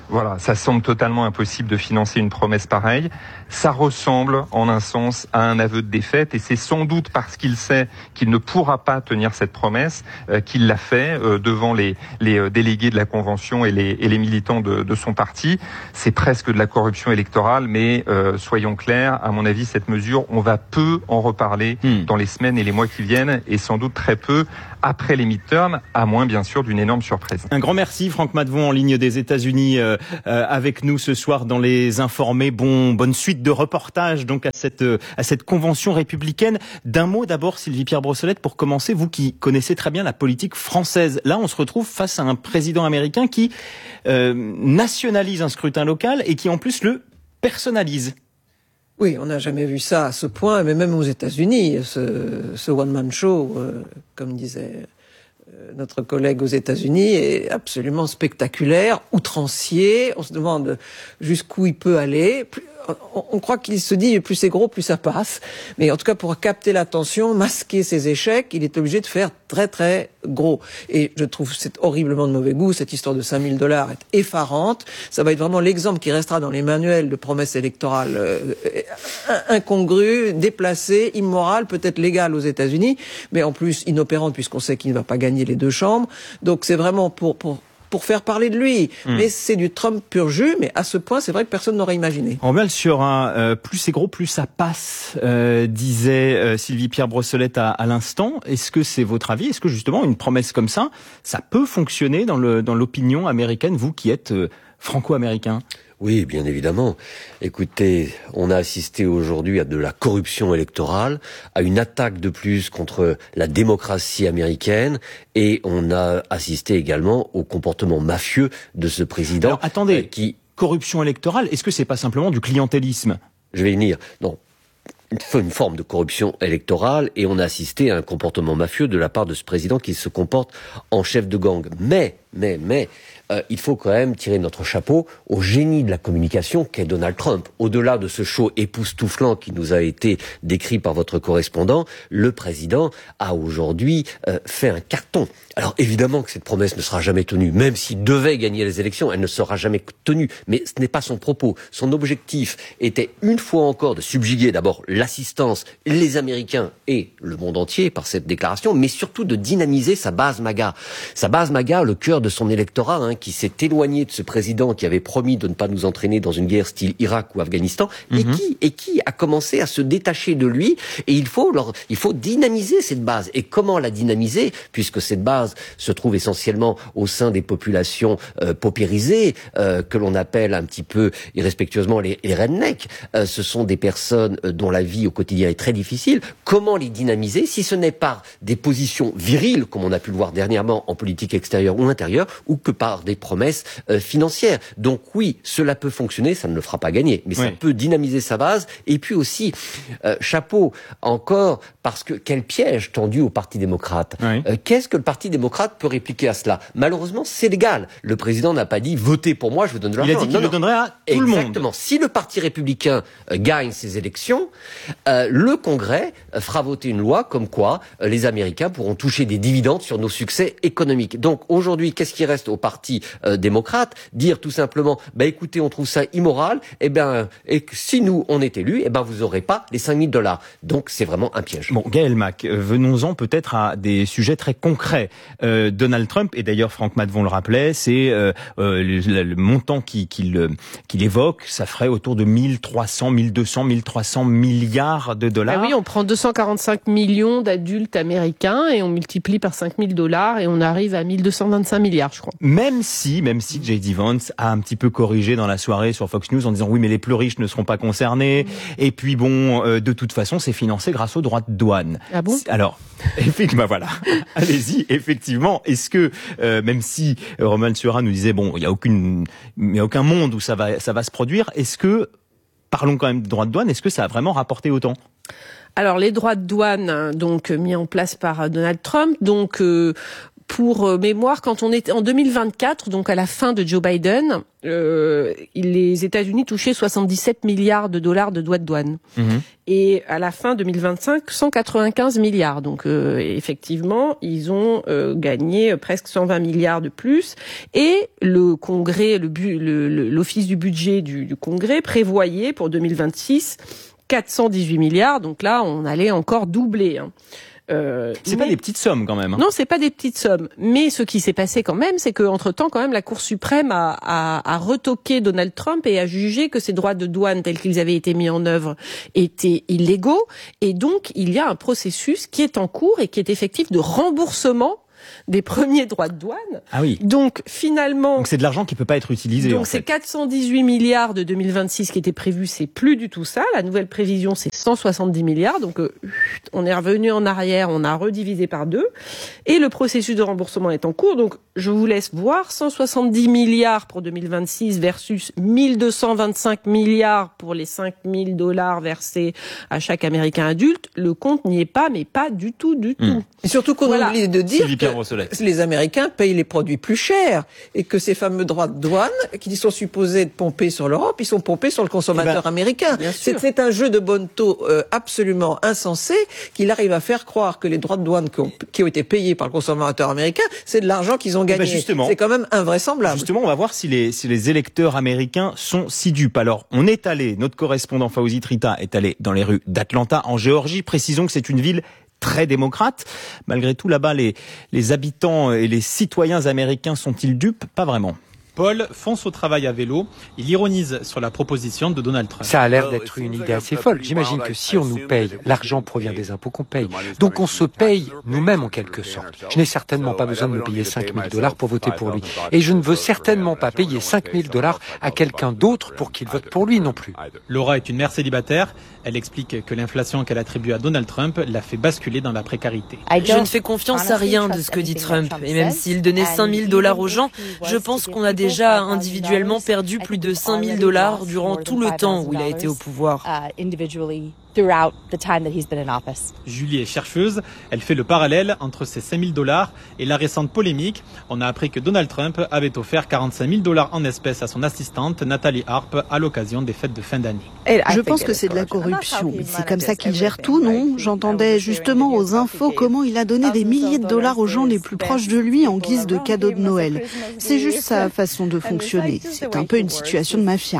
Voilà, ça semble totalement impossible de financer une promesse pareille. Ça ressemble, en un sens, à un aveu de défaite, et c'est sans doute parce qu'il sait qu'il ne pourra pas tenir cette promesse euh, qu'il l'a fait euh, devant les, les euh, délégués de la Convention et les, et les militants de, de son parti. C'est presque de la corruption électorale, mais euh, soyons clairs, à mon avis, cette mesure, on va peu en reparler mmh. dans les semaines et les mois qui viennent, et sans doute très peu après les midterms, à moins bien sûr d'une énorme surprise. Un grand merci, Franck Maddevon, en ligne des États-Unis, euh, euh, avec nous ce soir dans Les Informés. Bon, bonne suite de reportages donc à cette euh, à cette convention républicaine. D'un mot d'abord, Sylvie-Pierre Brossolette, pour commencer, vous qui connaissez très bien la politique française. Là, on se retrouve face à un président américain qui euh, nationalise un scrutin local et qui en plus le personnalise. Oui, on n'a jamais vu ça à ce point, mais même aux États-Unis, ce, ce one-man show, euh, comme disait euh, notre collègue aux États-Unis, est absolument spectaculaire, outrancier. On se demande jusqu'où il peut aller. On, on croit qu'il se dit plus c'est gros, plus ça passe. Mais en tout cas, pour capter l'attention, masquer ses échecs, il est obligé de faire très très gros. Et je trouve c'est horriblement de mauvais goût. Cette histoire de cinq mille dollars est effarante. Ça va être vraiment l'exemple qui restera dans les manuels de promesses électorales euh, incongrues, déplacées, immorales, peut-être légales aux États-Unis, mais en plus inopérantes puisqu'on sait qu'il ne va pas gagner les deux chambres. Donc c'est vraiment pour pour pour faire parler de lui. Mmh. Mais c'est du Trump pur jus, mais à ce point, c'est vrai que personne n'aurait imaginé. On revient sur un euh, plus c'est gros, plus ça passe, euh, disait euh, Sylvie-Pierre Brossolette à, à l'instant. Est-ce que c'est votre avis? Est-ce que justement une promesse comme ça, ça peut fonctionner dans le dans l'opinion américaine, vous qui êtes euh, franco-américain? Oui, bien évidemment. Écoutez, on a assisté aujourd'hui à de la corruption électorale, à une attaque de plus contre la démocratie américaine, et on a assisté également au comportement mafieux de ce président. Alors, attendez, euh, qui corruption électorale, est-ce que c'est pas simplement du clientélisme? Je vais y venir. Non. Une forme de corruption électorale, et on a assisté à un comportement mafieux de la part de ce président qui se comporte en chef de gang. Mais, mais, mais, euh, il faut quand même tirer notre chapeau au génie de la communication qu'est Donald Trump. Au-delà de ce show époustouflant qui nous a été décrit par votre correspondant, le président a aujourd'hui euh, fait un carton. Alors évidemment que cette promesse ne sera jamais tenue, même s'il devait gagner les élections, elle ne sera jamais tenue. Mais ce n'est pas son propos. Son objectif était une fois encore de subjuguer d'abord l'assistance, les Américains et le monde entier par cette déclaration, mais surtout de dynamiser sa base MAGA. Sa base MAGA, le cœur de son électorat, hein, qui s'est éloigné de ce président qui avait promis de ne pas nous entraîner dans une guerre style Irak ou Afghanistan, mm-hmm. et qui et qui a commencé à se détacher de lui. Et il faut leur, il faut dynamiser cette base. Et comment la dynamiser, puisque cette base se trouve essentiellement au sein des populations euh, paupérisées, euh, que l'on appelle un petit peu irrespectueusement les, les rednecks. Euh, ce sont des personnes euh, dont la vie au quotidien est très difficile. Comment les dynamiser si ce n'est par des positions viriles, comme on a pu le voir dernièrement en politique extérieure ou intérieure, ou que par des promesses euh, financières. Donc oui, cela peut fonctionner, ça ne le fera pas gagner, mais oui. Ça peut dynamiser sa base. Et puis aussi, euh, chapeau, encore, parce que quel piège tendu au Parti démocrate. Oui. Euh, qu'est-ce que le Parti démocrate peut répliquer à cela? Malheureusement, c'est légal. Le président n'a pas dit « votez pour moi, je vous donne de l'argent ». Il a dit qu'il le donnerait à tout le monde. Exactement. Si le Parti républicain euh, gagne ces élections, euh, le Congrès euh, fera voter une loi comme quoi euh, les Américains pourront toucher des dividendes sur nos succès économiques. Donc aujourd'hui, qu'est-ce qui reste au Parti euh, démocrate? Dire tout simplement « bah écoutez, on trouve ça immoral, et ben et que si nous on est élus, et ben vous aurez pas les cinq mille dollars ». Donc c'est vraiment un piège. Bon, Gaël Mac, euh, venons-en peut-être à des sujets très concrets. Euh, Donald Trump, et d'ailleurs Franck Maddevon le rappelait, c'est euh, euh, le, le montant qu'il, qu'il, qu'il évoque, ça ferait autour de mille trois cents, mille deux cents, mille trois cents milliards de dollars. Ah oui, on prend deux cent quarante-cinq millions d'adultes américains et on multiplie par cinq mille dollars et on arrive à mille deux cent vingt-cinq milliards, je crois. Même si, même si J D Vance a un petit peu corrigé dans la soirée sur Fox News en disant oui, mais les plus riches ne seront pas concernés. Mmh. Et puis bon, euh, de toute façon, c'est financé grâce aux droits de douane. Ah bon? Alors, effectivement, bah voilà. Allez-y, effectivement. Est-ce que, euh, même si euh, Roman Suara nous disait bon, il y a aucune, il y a aucun monde où ça va, ça va se produire. Est-ce que, parlons quand même de droits de douane, est-ce que ça a vraiment rapporté autant? Alors les droits de douane, donc mis en place par Donald Trump, donc. Euh, pour mémoire, quand on était en deux mille vingt-quatre, donc à la fin de Joe Biden, euh, les États-Unis touchaient soixante-dix-sept milliards de dollars de droits de douane. Mmh. Et à la fin deux mille vingt-cinq, cent quatre-vingt-quinze milliards. Donc euh, effectivement, ils ont euh, gagné presque cent vingt milliards de plus. Et le Congrès, le, bu, le, le l'Office du budget du, du Congrès prévoyait pour deux mille vingt-six quatre cent dix-huit milliards. Donc là, on allait encore doubler. Hein. Euh, c'est mais... pas des petites sommes quand même. Hein. Non, c'est pas des petites sommes. Mais ce qui s'est passé quand même, c'est qu'entre temps, quand même, la Cour suprême a, a, a retoqué Donald Trump et a jugé que ces droits de douane tels qu'ils avaient été mis en œuvre étaient illégaux. Et donc, il y a un processus qui est en cours et qui est effectif de remboursement des premiers droits de douane. Ah oui. Donc finalement, donc c'est de l'argent qui peut pas être utilisé. Donc en c'est fait. quatre cent dix-huit milliards de deux mille vingt-six qui étaient prévus, c'est plus du tout ça. La nouvelle prévision c'est cent soixante-dix milliards. Donc euh, on est revenu en arrière, on a redivisé par deux et le processus de remboursement est en cours. Donc je vous laisse voir cent soixante-dix milliards pour deux mille vingt-six versus mille deux cent vingt-cinq milliards pour les cinq mille dollars versés à chaque Américain adulte. Le compte n'y est pas, mais pas du tout, du tout. Mmh. Et surtout qu'on voilà. oublie de dire que les Américains payent les produits plus chers et que ces fameux droits de douane qui sont supposés être pompés sur l'Europe, ils sont pompés sur le consommateur eh ben, américain. C'est, c'est un jeu de bonne taux euh, absolument insensé qu'il arrive à faire croire que les droits de douane qui ont, qui ont été payés par le consommateur américain, c'est de l'argent qu'ils ont gagné. Eh ben c'est quand même invraisemblable. Justement, on va voir si les, si les électeurs américains sont si dupes. Alors, on est allé, notre correspondant Fawzi Trita est allé dans les rues d'Atlanta, en Géorgie. Précisons que c'est une ville très démocrate. Malgré tout, là-bas, les, les habitants et les citoyens américains sont-ils dupes? Pas vraiment. Paul fonce au travail à vélo. Il ironise sur la proposition de Donald Trump. Ça a l'air d'être une idée assez folle. J'imagine que si on nous paye, l'argent provient des impôts qu'on paye. Donc on se paye nous-mêmes en quelque sorte. Je n'ai certainement pas besoin de me payer cinq mille dollars pour voter pour lui. Et je ne veux certainement pas payer cinq mille dollars à quelqu'un d'autre pour qu'il vote pour lui non plus. Laura est une mère célibataire. Elle explique que l'inflation qu'elle attribue à Donald Trump l'a fait basculer dans la précarité. Je ne fais confiance à rien de ce que dit Trump. Et même s'il donnait cinq mille dollars aux gens, je pense qu'on a déjà individuellement perdu plus de cinq mille dollars durant tout le temps où il a été au pouvoir. Julie est chercheuse. Elle fait le parallèle entre ces cinq mille dollars et la récente polémique. On a appris que Donald Trump avait offert quarante-cinq mille dollars en espèces à son assistante Nathalie Harp à l'occasion des fêtes de fin d'année. Je pense que c'est de la corruption. Mais c'est comme ça qu'il gère tout, non? J'entendais justement aux infos comment il a donné des milliers de dollars aux gens les plus proches de lui en guise de cadeau de Noël. C'est juste sa façon de fonctionner. C'est un peu une situation de mafia.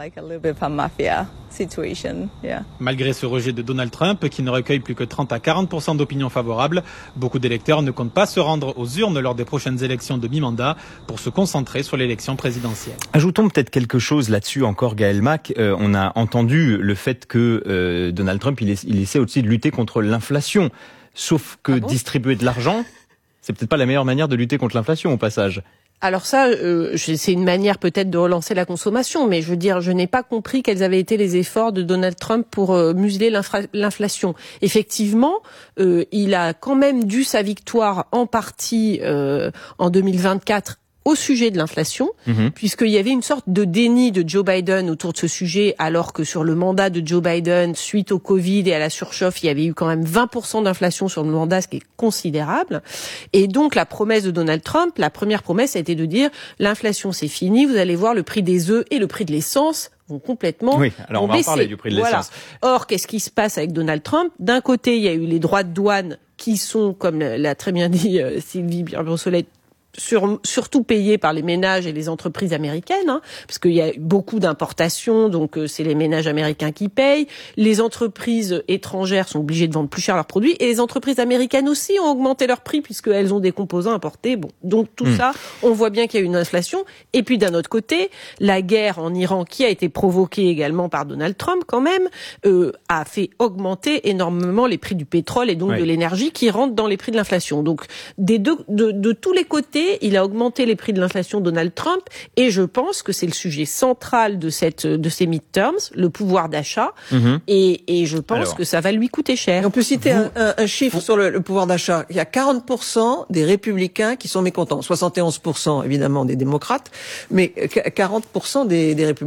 Malgré ce rejet de Donald Trump, qui ne recueille plus que trente à quarante pour cent d'opinions favorables, beaucoup d'électeurs ne comptent pas se rendre aux urnes lors des prochaines élections de mi-mandat pour se concentrer sur l'élection présidentielle. Ajoutons peut-être quelque chose là-dessus encore, Gaël Mac. Euh, on a entendu le fait que euh, Donald Trump, il, il essaie aussi de lutter contre l'inflation. Sauf que ah bon distribuer de l'argent, c'est peut-être pas la meilleure manière de lutter contre l'inflation au passage. Alors ça, euh, c'est une manière peut-être de relancer la consommation, mais je veux dire, je n'ai pas compris quels avaient été les efforts de Donald Trump pour euh, museler l'inflation. Effectivement, euh, il a quand même dû sa victoire en partie euh, en deux mille vingt-quatre au sujet de l'inflation, mmh. puisqu'il y avait une sorte de déni de Joe Biden autour de ce sujet, alors que sur le mandat de Joe Biden, suite au Covid et à la surchauffe, il y avait eu quand même vingt pour cent d'inflation sur le mandat, ce qui est considérable. Et donc, la promesse de Donald Trump, la première promesse a été de dire, l'inflation c'est fini, vous allez voir le prix des œufs et le prix de l'essence vont complètement Oui, alors on va baisser. en parler du prix de l'essence. Voilà. Or, qu'est-ce qui se passe avec Donald Trump? D'un côté, il y a eu les droits de douane qui sont, comme l'a très bien dit euh, Sylvie Brossolette, Sur, surtout payés par les ménages et les entreprises américaines, hein, parce qu'il y a beaucoup d'importations, donc euh, c'est les ménages américains qui payent. Les entreprises étrangères sont obligées de vendre plus cher leurs produits, et les entreprises américaines aussi ont augmenté leurs prix puisqu'elles ont des composants importés. Bon, donc tout mmh. ça, on voit bien qu'il y a une inflation. Et puis d'un autre côté, la guerre en Iran, qui a été provoquée également par Donald Trump, quand même, euh, a fait augmenter énormément les prix du pétrole et donc ouais. de l'énergie, qui rentrent dans les prix de l'inflation. Donc des deux, de, de tous les côtés, il a augmenté les prix de l'inflation, Donald Trump, et je pense que c'est le sujet central de cette de ces midterms, le pouvoir d'achat, mmh. et, et je pense Alors. que ça va lui coûter cher. Et on peut citer Vous... un, un, un chiffre Vous... sur le, le pouvoir d'achat. Il y a quarante pour cent des républicains qui sont mécontents, soixante et onze pour cent évidemment des démocrates, mais quarante pour cent des, des républicains.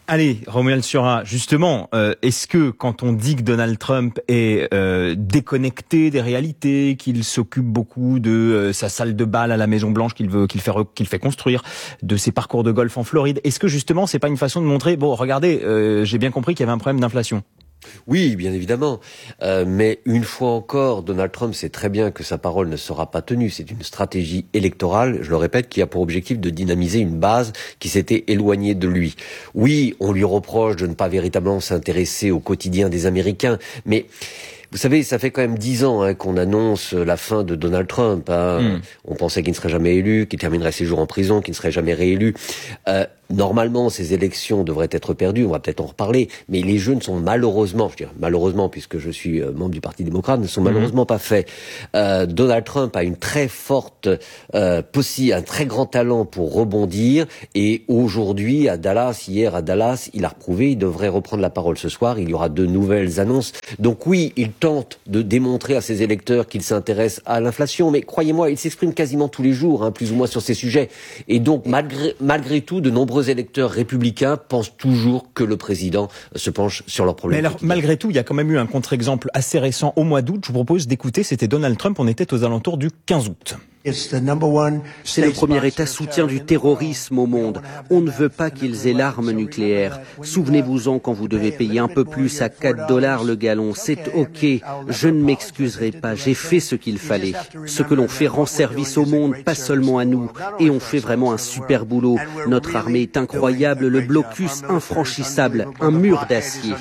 Allez, Romuald Siora, justement, euh, est-ce que quand on dit que Donald Trump est euh, déconnecté des réalités, qu'il s'occupe beaucoup de euh, sa salle de bal à la Maison Blanche qu'il veut, qu'il fait, qu'il fait construire, de ses parcours de golf en Floride, est-ce que justement c'est pas une façon de montrer, bon, regardez, euh, j'ai bien compris qu'il y avait un problème d'inflation? Oui, bien évidemment. Euh, mais une fois encore, Donald Trump sait très bien que sa parole ne sera pas tenue. C'est une stratégie électorale, je le répète, qui a pour objectif de dynamiser une base qui s'était éloignée de lui. Oui, on lui reproche de ne pas véritablement s'intéresser au quotidien des Américains, mais... Vous savez, ça fait quand même dix ans hein, qu'on annonce la fin de Donald Trump. Hein. Mm. On pensait qu'il ne serait jamais élu, qu'il terminerait ses jours en prison, qu'il ne serait jamais réélu. Euh, normalement, ces élections devraient être perdues, on va peut-être en reparler, mais les jeux ne sont malheureusement, je dirais malheureusement, puisque je suis membre du Parti démocrate, ne sont malheureusement mm. pas faits. Euh, Donald Trump a une très forte, euh, possi- un très grand talent pour rebondir, et aujourd'hui, à Dallas, hier à Dallas, il a reprouvé, il devrait reprendre la parole ce soir, il y aura de nouvelles annonces. Donc oui, il tente de démontrer à ses électeurs qu'il s'intéresse à l'inflation, mais croyez-moi, il s'exprime quasiment tous les jours, hein, plus ou moins sur ces sujets. Et donc, malgré, malgré tout, de nombreux électeurs républicains pensent toujours que le président se penche sur leurs problèmes. Mais alors, malgré tout, il y a quand même eu un contre-exemple assez récent au mois d'août. Je vous propose d'écouter, c'était Donald Trump, on était aux alentours du quinze août. C'est le premier État soutien du terrorisme au monde. On ne veut pas qu'ils aient l'arme nucléaire. Souvenez-vous-en quand vous devez payer un peu plus à quatre dollars le gallon. C'est OK. Je ne m'excuserai pas. J'ai fait ce qu'il fallait. Ce que l'on fait rend service au monde, pas seulement à nous. Et on fait vraiment un super boulot. Notre armée est incroyable. Le blocus infranchissable. Un mur d'acier.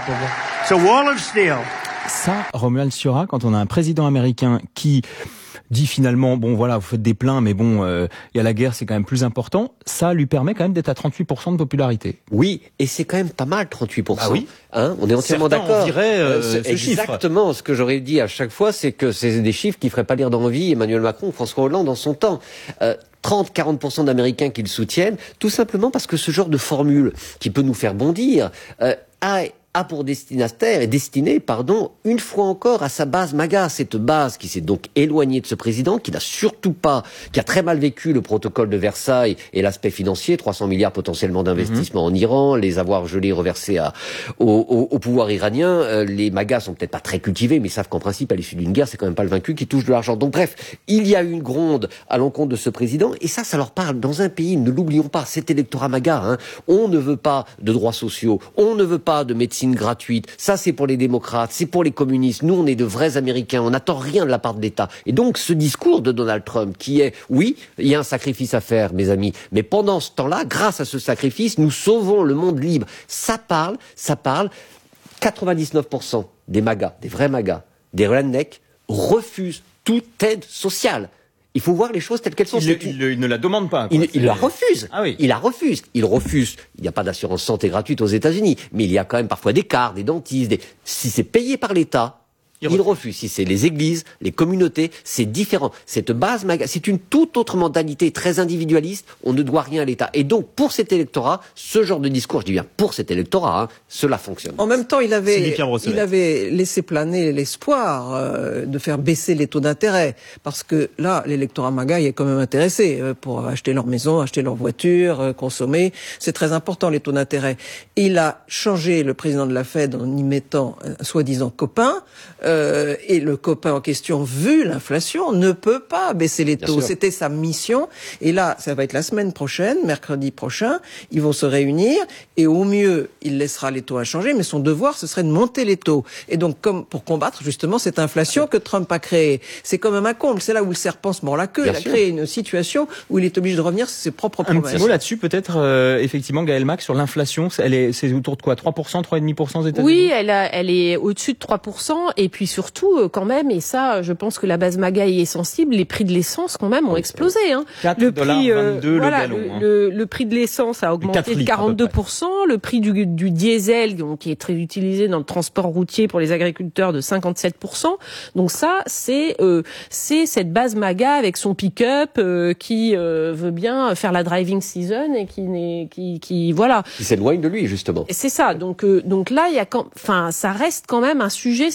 Ça, Romuald Siora, quand on a un président américain qui dit finalement, bon voilà, vous faites des pleins, mais bon, il euh, y a la guerre, c'est quand même plus important, ça lui permet quand même d'être à trente-huit pour cent de popularité. Oui, et c'est quand même pas mal, trente-huit pour cent. Ah oui. Hein, on est entièrement Certains, d'accord. On dirait euh, euh, ce exactement chiffre. Ce que j'aurais dit à chaque fois, c'est que c'est des chiffres qui feraient pas lire d'envie Emmanuel Macron ou François Hollande dans son temps. Euh, trente à quarante pour cent d'Américains qui le soutiennent, tout simplement parce que ce genre de formule qui peut nous faire bondir euh, a... a pour destinataire et destiné, pardon, une fois encore à sa base MAGA, cette base qui s'est donc éloignée de ce président, qui n'a surtout pas, qui a très mal vécu le protocole de Versailles et l'aspect financier, trois cents milliards potentiellement d'investissement mmh. en Iran, les avoirs gelés reversés à, au, au, au pouvoir iranien. Euh, les MAGA sont peut-être pas très cultivés, mais ils savent qu'en principe, à l'issue d'une guerre, c'est quand même pas le vaincu qui touche de l'argent. Donc bref, il y a eu une gronde à l'encontre de ce président, et ça, ça leur parle dans un pays, ne l'oublions pas, cet électorat MAGA, hein, on ne veut pas de droits sociaux, on ne veut pas de médecine gratuite, ça c'est pour les démocrates, c'est pour les communistes, nous on est de vrais Américains, on n'attend rien de la part de l'État. Et donc ce discours de Donald Trump qui est, oui, il y a un sacrifice à faire mes amis, mais pendant ce temps-là, grâce à ce sacrifice, nous sauvons le monde libre. Ça parle, ça parle, quatre-vingt-dix-neuf pour cent des MAGA, des vrais MAGA, des rednecks, refusent toute aide sociale. Il faut voir les choses telles qu'elles sont. Il, il, il ne la demande pas. Quoi. Il, il la refuse. Ah oui. Il la refuse. Il refuse. Il n'y a pas d'assurance santé gratuite aux États-Unis, mais il y a quand même parfois des cartes, des dentistes. Des... Si c'est payé par l'État, il, il refuse. Si c'est les églises, les communautés, c'est différent. Cette base, c'est une toute autre mentalité très individualiste. On ne doit rien à l'État. Et donc, pour cet électorat, ce genre de discours, je dis bien pour cet électorat, hein, cela fonctionne. En même temps, il avait, il avait laissé planer l'espoir euh, de faire baisser les taux d'intérêt. Parce que là, l'électorat MAGA y est quand même intéressé euh, pour acheter leur maison, acheter leur voiture, euh, consommer. C'est très important, les taux d'intérêt. Il a changé le président de la Fed en y mettant un soi-disant copain. Euh, et le copain en question, vu l'inflation, ne peut pas baisser les taux. C'était sa mission. Et là, ça va être la semaine prochaine, mercredi prochain, ils vont se réunir et au mieux, il laissera les taux inchangés, mais son devoir, ce serait de monter les taux. Et donc, comme pour combattre justement cette inflation que Trump a créée, c'est quand même un comble. C'est là où le serpent se mord la queue. Bien il a sûr. créé une situation où il est obligé de revenir sur ses propres promesses. Un petit mot là-dessus, peut-être, euh, effectivement, Gaël Mac, sur l'inflation. Elle est, c'est autour de quoi, trois pour cent, trois virgule cinq pour cent aux États-Unis? Oui, elle, a, elle est au-dessus de trois pour cent. Et puis surtout, quand même, et ça, je pense que la base MAGA y est sensible, les prix de l'essence, quand même, ont explosé. Hein. quatre dollars vingt-deux le voilà, gallon. Le, hein. le, le prix de l'essence a augmenté de quarante-deux pour cent. Le prix du, du diesel, donc, qui est très utilisé dans le transport routier pour les agriculteurs, de cinquante-sept pour cent. Donc ça, c'est euh, c'est cette base MAGA avec son pick-up euh, qui euh, veut bien faire la driving season et qui n'est qui qui voilà. Qui s'éloigne de lui justement. C'est ça. Donc euh, donc là, il y a quand, enfin, ça reste quand même un sujet. C'est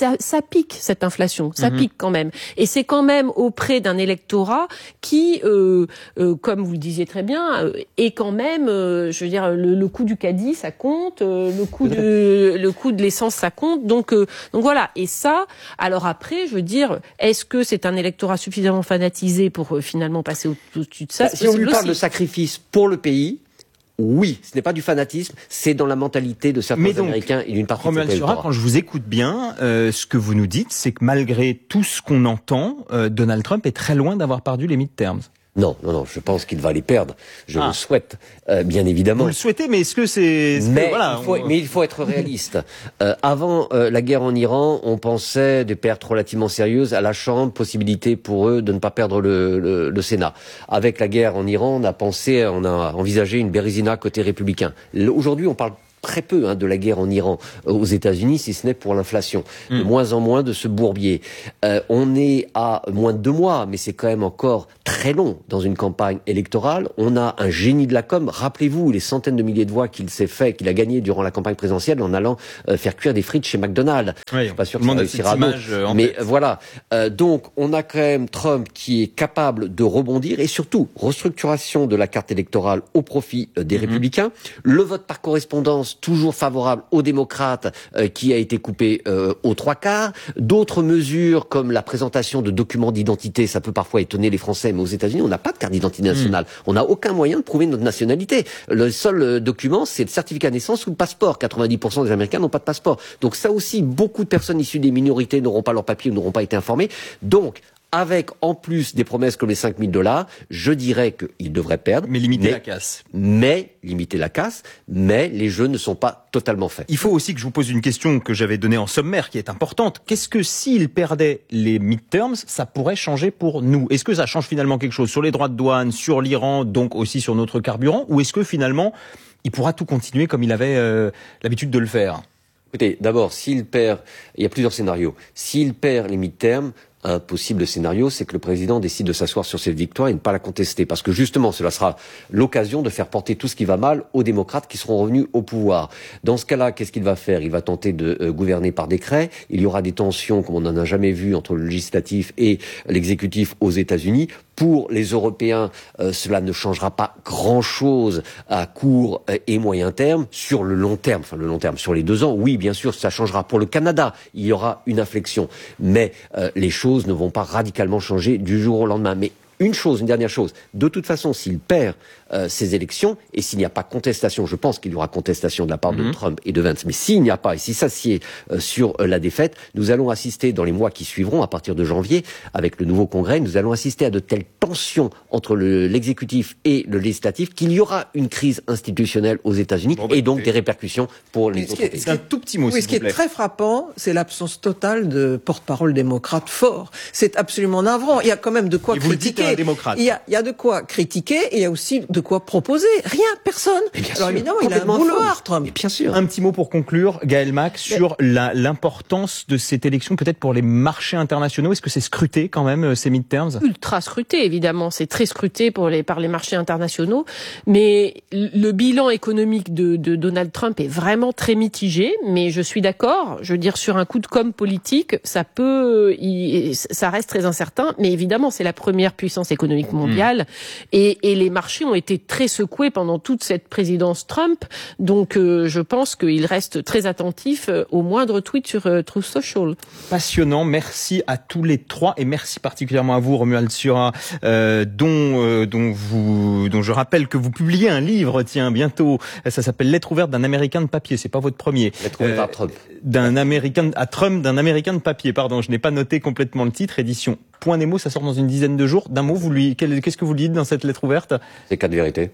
ça, ça pique cette inflation, ça Mmh. pique quand même. Et c'est quand même auprès d'un électorat qui, euh, euh, comme vous le disiez très bien, euh, est quand même, euh, je veux dire, le, le coût du caddie, ça compte, euh, le coût de, le coût de l'essence, ça compte. Donc, euh, donc voilà. Et ça, alors après, je veux dire, est-ce que c'est un électorat suffisamment fanatisé pour euh, finalement passer au- au-dessus de ça? Si on lui parle aussi. de sacrifice pour le pays, oui, ce n'est pas du fanatisme, c'est dans la mentalité de certains Mais donc, Américains et d'une partie de Romuald cet Sura, électorat. quand je vous écoute bien, euh, ce que vous nous dites, c'est que malgré tout ce qu'on entend, euh, Donald Trump est très loin d'avoir perdu les midterms. Non, non, non, je pense qu'il va les perdre. Je Ah. le souhaite, euh, bien évidemment. Vous le souhaitez, mais est-ce que c'est... est-ce que, Mais, voilà, il faut, on- mais il faut être réaliste. Euh, avant euh, la guerre en Iran, on pensait des pertes relativement sérieuses à la Chambre, possibilité pour eux de ne pas perdre le, le, le Sénat. Avec la guerre en Iran, on a pensé, on a envisagé une Bérésina côté républicain. L- Aujourd'hui, on parle très peu hein, de la guerre en Iran euh, aux États-Unis, si ce n'est pour l'inflation. De moins en moins de ce bourbier. Euh, on est à moins de deux mois, mais c'est quand même encore très long dans une campagne électorale. On a un génie de la com. Rappelez-vous les centaines de milliers de voix qu'il s'est fait, qu'il a gagné durant la campagne présidentielle en allant euh, faire cuire des frites chez McDonald's. Oui, Je suis pas sûr tout que le ça monde a réussira cette à d'autres. image, euh, en Mais tête. euh, voilà. Euh, donc, on a quand même Trump qui est capable de rebondir et surtout restructuration de la carte électorale au profit euh, des Républicains. Le vote par correspondance toujours favorable aux démocrates euh, qui a été coupé euh, aux trois quarts. D'autres mesures comme la présentation de documents d'identité, ça peut parfois étonner les Français, mais aux États-Unis, on n'a pas de carte d'identité nationale. On n'a aucun moyen de prouver notre nationalité. Le seul euh, document, c'est le certificat de naissance ou le passeport. quatre-vingt-dix pour cent des Américains n'ont pas de passeport. Donc ça aussi, beaucoup de personnes issues des minorités n'auront pas leur papier ou n'auront pas été informées. Donc, avec en plus des promesses comme les cinq mille dollars, je dirais qu'il devrait perdre. Mais limiter la casse. Mais, limiter la casse, mais les jeux ne sont pas totalement faits. Il faut aussi que je vous pose une question que j'avais donnée en sommaire, qui est importante. Qu'est-ce que s'il perdait les midterms, ça pourrait changer pour nous? Est-ce que ça change finalement quelque chose sur les droits de douane, sur l'Iran, donc aussi sur notre carburant? Ou est-ce que finalement, il pourra tout continuer comme il avait euh, l'habitude de le faire? Écoutez, d'abord, s'il perd, il y a plusieurs scénarios. S'il perd les midterms, un possible scénario, c'est que le président décide de s'asseoir sur cette victoire et ne pas la contester. Parce que justement, cela sera l'occasion de faire porter tout ce qui va mal aux démocrates qui seront revenus au pouvoir. Dans ce cas-là, qu'est-ce qu'il va faire? Il va tenter de euh, gouverner par décret. Il y aura des tensions, comme on n'en a jamais vu, entre le législatif et l'exécutif aux États-Unis. Pour les Européens, euh, cela ne changera pas grand-chose à court euh, et moyen terme. Sur le long terme, enfin le long terme, sur les deux ans, oui, bien sûr, ça changera. Pour le Canada, il y aura une inflexion. Mais euh, les choses ne vont pas radicalement changer du jour au lendemain. Mais une chose, une dernière chose, de toute façon, s'il perd euh, ces élections, et s'il n'y a pas contestation, je pense qu'il y aura contestation de la part Mm-hmm. de Trump et de Vance, mais s'il n'y a pas, et si ça s'y est euh, sur euh, la défaite, nous allons assister dans les mois qui suivront, à partir de janvier, avec le nouveau Congrès, nous allons assister à de telles tensions entre le, l'exécutif et le législatif qu'il y aura une crise institutionnelle aux États-Unis Bon, bah, et donc écoutez. des répercussions pour les Mais ce autres qui est- pays. ce qui est- Un tout petit mot, Oui, s'il ce qui vous plaît. est très frappant, c'est l'absence totale de porte-parole démocrate fort. C'est absolument navrant. Il y a quand même de quoi Et vous le dites critiquer. à un démocrate. Il y a, il y a de quoi critiquer et il y a aussi de quoi proposer. Rien, personne. bien Alors sûr, évidemment, il a un complètement boulevard, faux. Trump. Mais bien sûr. Un petit mot pour conclure, Gaël Mac, sur la, l'importance de cette élection peut-être pour les marchés internationaux. Est-ce que c'est scruté quand même, euh, ces midterms? Ultra scruté, évidemment, c'est très scruté pour les, par les marchés internationaux, mais le bilan économique de, de Donald Trump est vraiment très mitigé, mais je suis d'accord, je veux dire, sur un coup de com' politique, ça peut, il, ça reste très incertain, mais évidemment, c'est la première puissance économique mondiale, mmh. et, et les marchés ont été très secoués pendant toute cette présidence Trump, donc euh, je pense qu'il reste très attentif euh, au moindre tweet sur euh, Truth Social. Passionnant, merci à tous les trois et merci particulièrement à vous, Romuald Sura, euh, dont euh, dont vous dont je rappelle que vous publiez un livre, tiens, bientôt. Ça s'appelle Lettre ouverte d'un Américain de papier. C'est pas votre premier. Lettre ouverte à Trump. D'un Américain à Trump, d'un Américain de papier. Pardon, je n'ai pas noté complètement le titre. Édition Point Nemo, ça sort dans une dizaine de jours. D'un mot, vous lui, quel, qu'est-ce que vous dites dans cette lettre ouverte? C'est quatre vérités.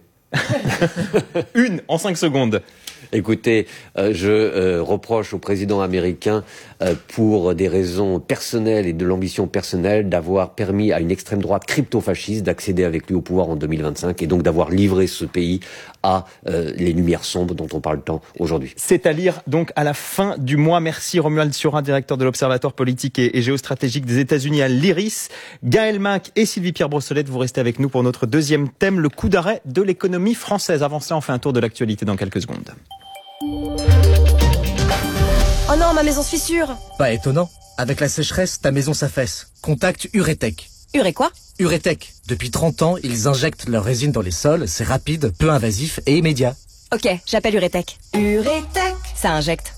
Une en cinq secondes. Écoutez, euh, je euh, reproche au président américain, euh, pour des raisons personnelles et de l'ambition personnelle, d'avoir permis à une extrême droite crypto-fasciste d'accéder avec lui au pouvoir en deux mille vingt-cinq et donc d'avoir livré ce pays à euh, les lumières sombres dont on parle tant aujourd'hui. C'est à lire donc à la fin du mois. Merci Romuald Sura, directeur de l'Observatoire politique et, et géostratégique des États-Unis à l'I R I S. Gaël Mac et Sylvie-Pierre Brossolette, vous restez avec nous pour notre deuxième thème, le coup d'arrêt de l'économie française. Avant cela, on fait un tour de l'actualité dans quelques secondes. Oh non, ma maison se fissure. Pas étonnant. Avec la sécheresse, ta maison s'affaisse. Contacte Uretech. Uré quoi? Uretech. Depuis trente ans, ils injectent leur résine dans les sols. C'est rapide, peu invasif et immédiat. Ok, j'appelle Uretech. Uretech, ça injecte.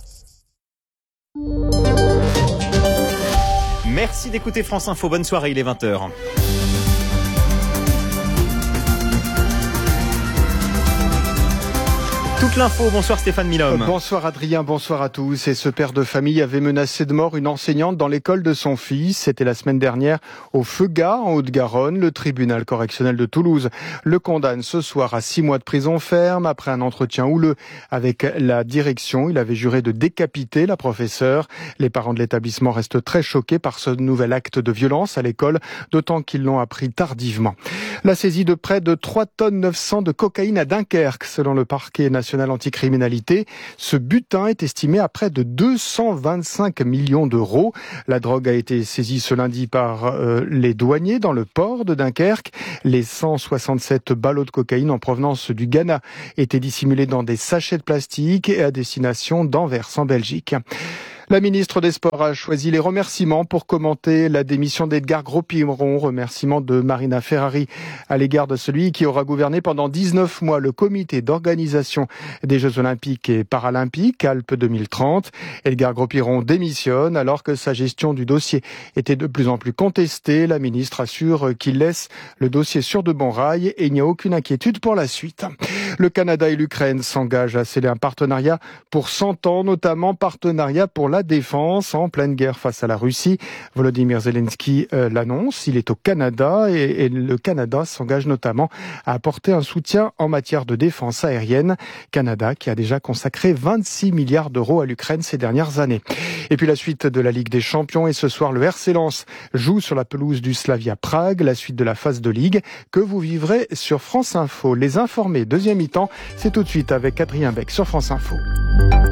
Merci d'écouter France Info. Bonne soirée, il est vingt heures. Toute l'info, bonsoir Stéphane Milhomme. Bonsoir Adrien, bonsoir à tous. Et ce père de famille avait menacé de mort une enseignante dans l'école de son fils. C'était la semaine dernière au Feugat, en Haute-Garonne. Le tribunal correctionnel de Toulouse le condamne ce soir à six mois de prison ferme. Après un entretien houleux avec la direction, il avait juré de décapiter la professeure. Les parents de l'établissement restent très choqués par ce nouvel acte de violence à l'école, d'autant qu'ils l'ont appris tardivement. La saisie de près de trois tonnes neuf cents de cocaïne à Dunkerque, selon le parquet national anticriminalité. Ce butin est estimé à près de deux cent vingt-cinq millions d'euros. La drogue a été saisie ce lundi par euh, les douaniers dans le port de Dunkerque. Les cent soixante-sept ballots de cocaïne en provenance du Ghana étaient dissimulés dans des sachets de plastique et à destination d'Anvers en Belgique. La ministre des Sports a choisi les remerciements pour commenter la démission d'Edgar Gros-Piron. Remerciements de Marina Ferrari à l'égard de celui qui aura gouverné pendant dix-neuf mois le comité d'organisation des Jeux Olympiques et Paralympiques Alpes deux mille trente. Edgar Gros-Piron démissionne alors que sa gestion du dossier était de plus en plus contestée. La ministre assure qu'il laisse le dossier sur de bons rails et il n'y a aucune inquiétude pour la suite. Le Canada et l'Ukraine s'engagent à sceller un partenariat pour cent ans, notamment partenariat pour la défense en pleine guerre face à la Russie. Volodymyr Zelensky euh, l'annonce, il est au Canada et, et le Canada s'engage notamment à apporter un soutien en matière de défense aérienne. Canada qui a déjà consacré vingt-six milliards d'euros à l'Ukraine ces dernières années. Et puis la suite de la Ligue des Champions et ce soir le R C Lens joue sur la pelouse du Slavia Prague, la suite de la phase de Ligue que vous vivrez sur France Info. Les informés, deuxième mi-temps, c'est tout de suite avec Adrien Beck sur France Info.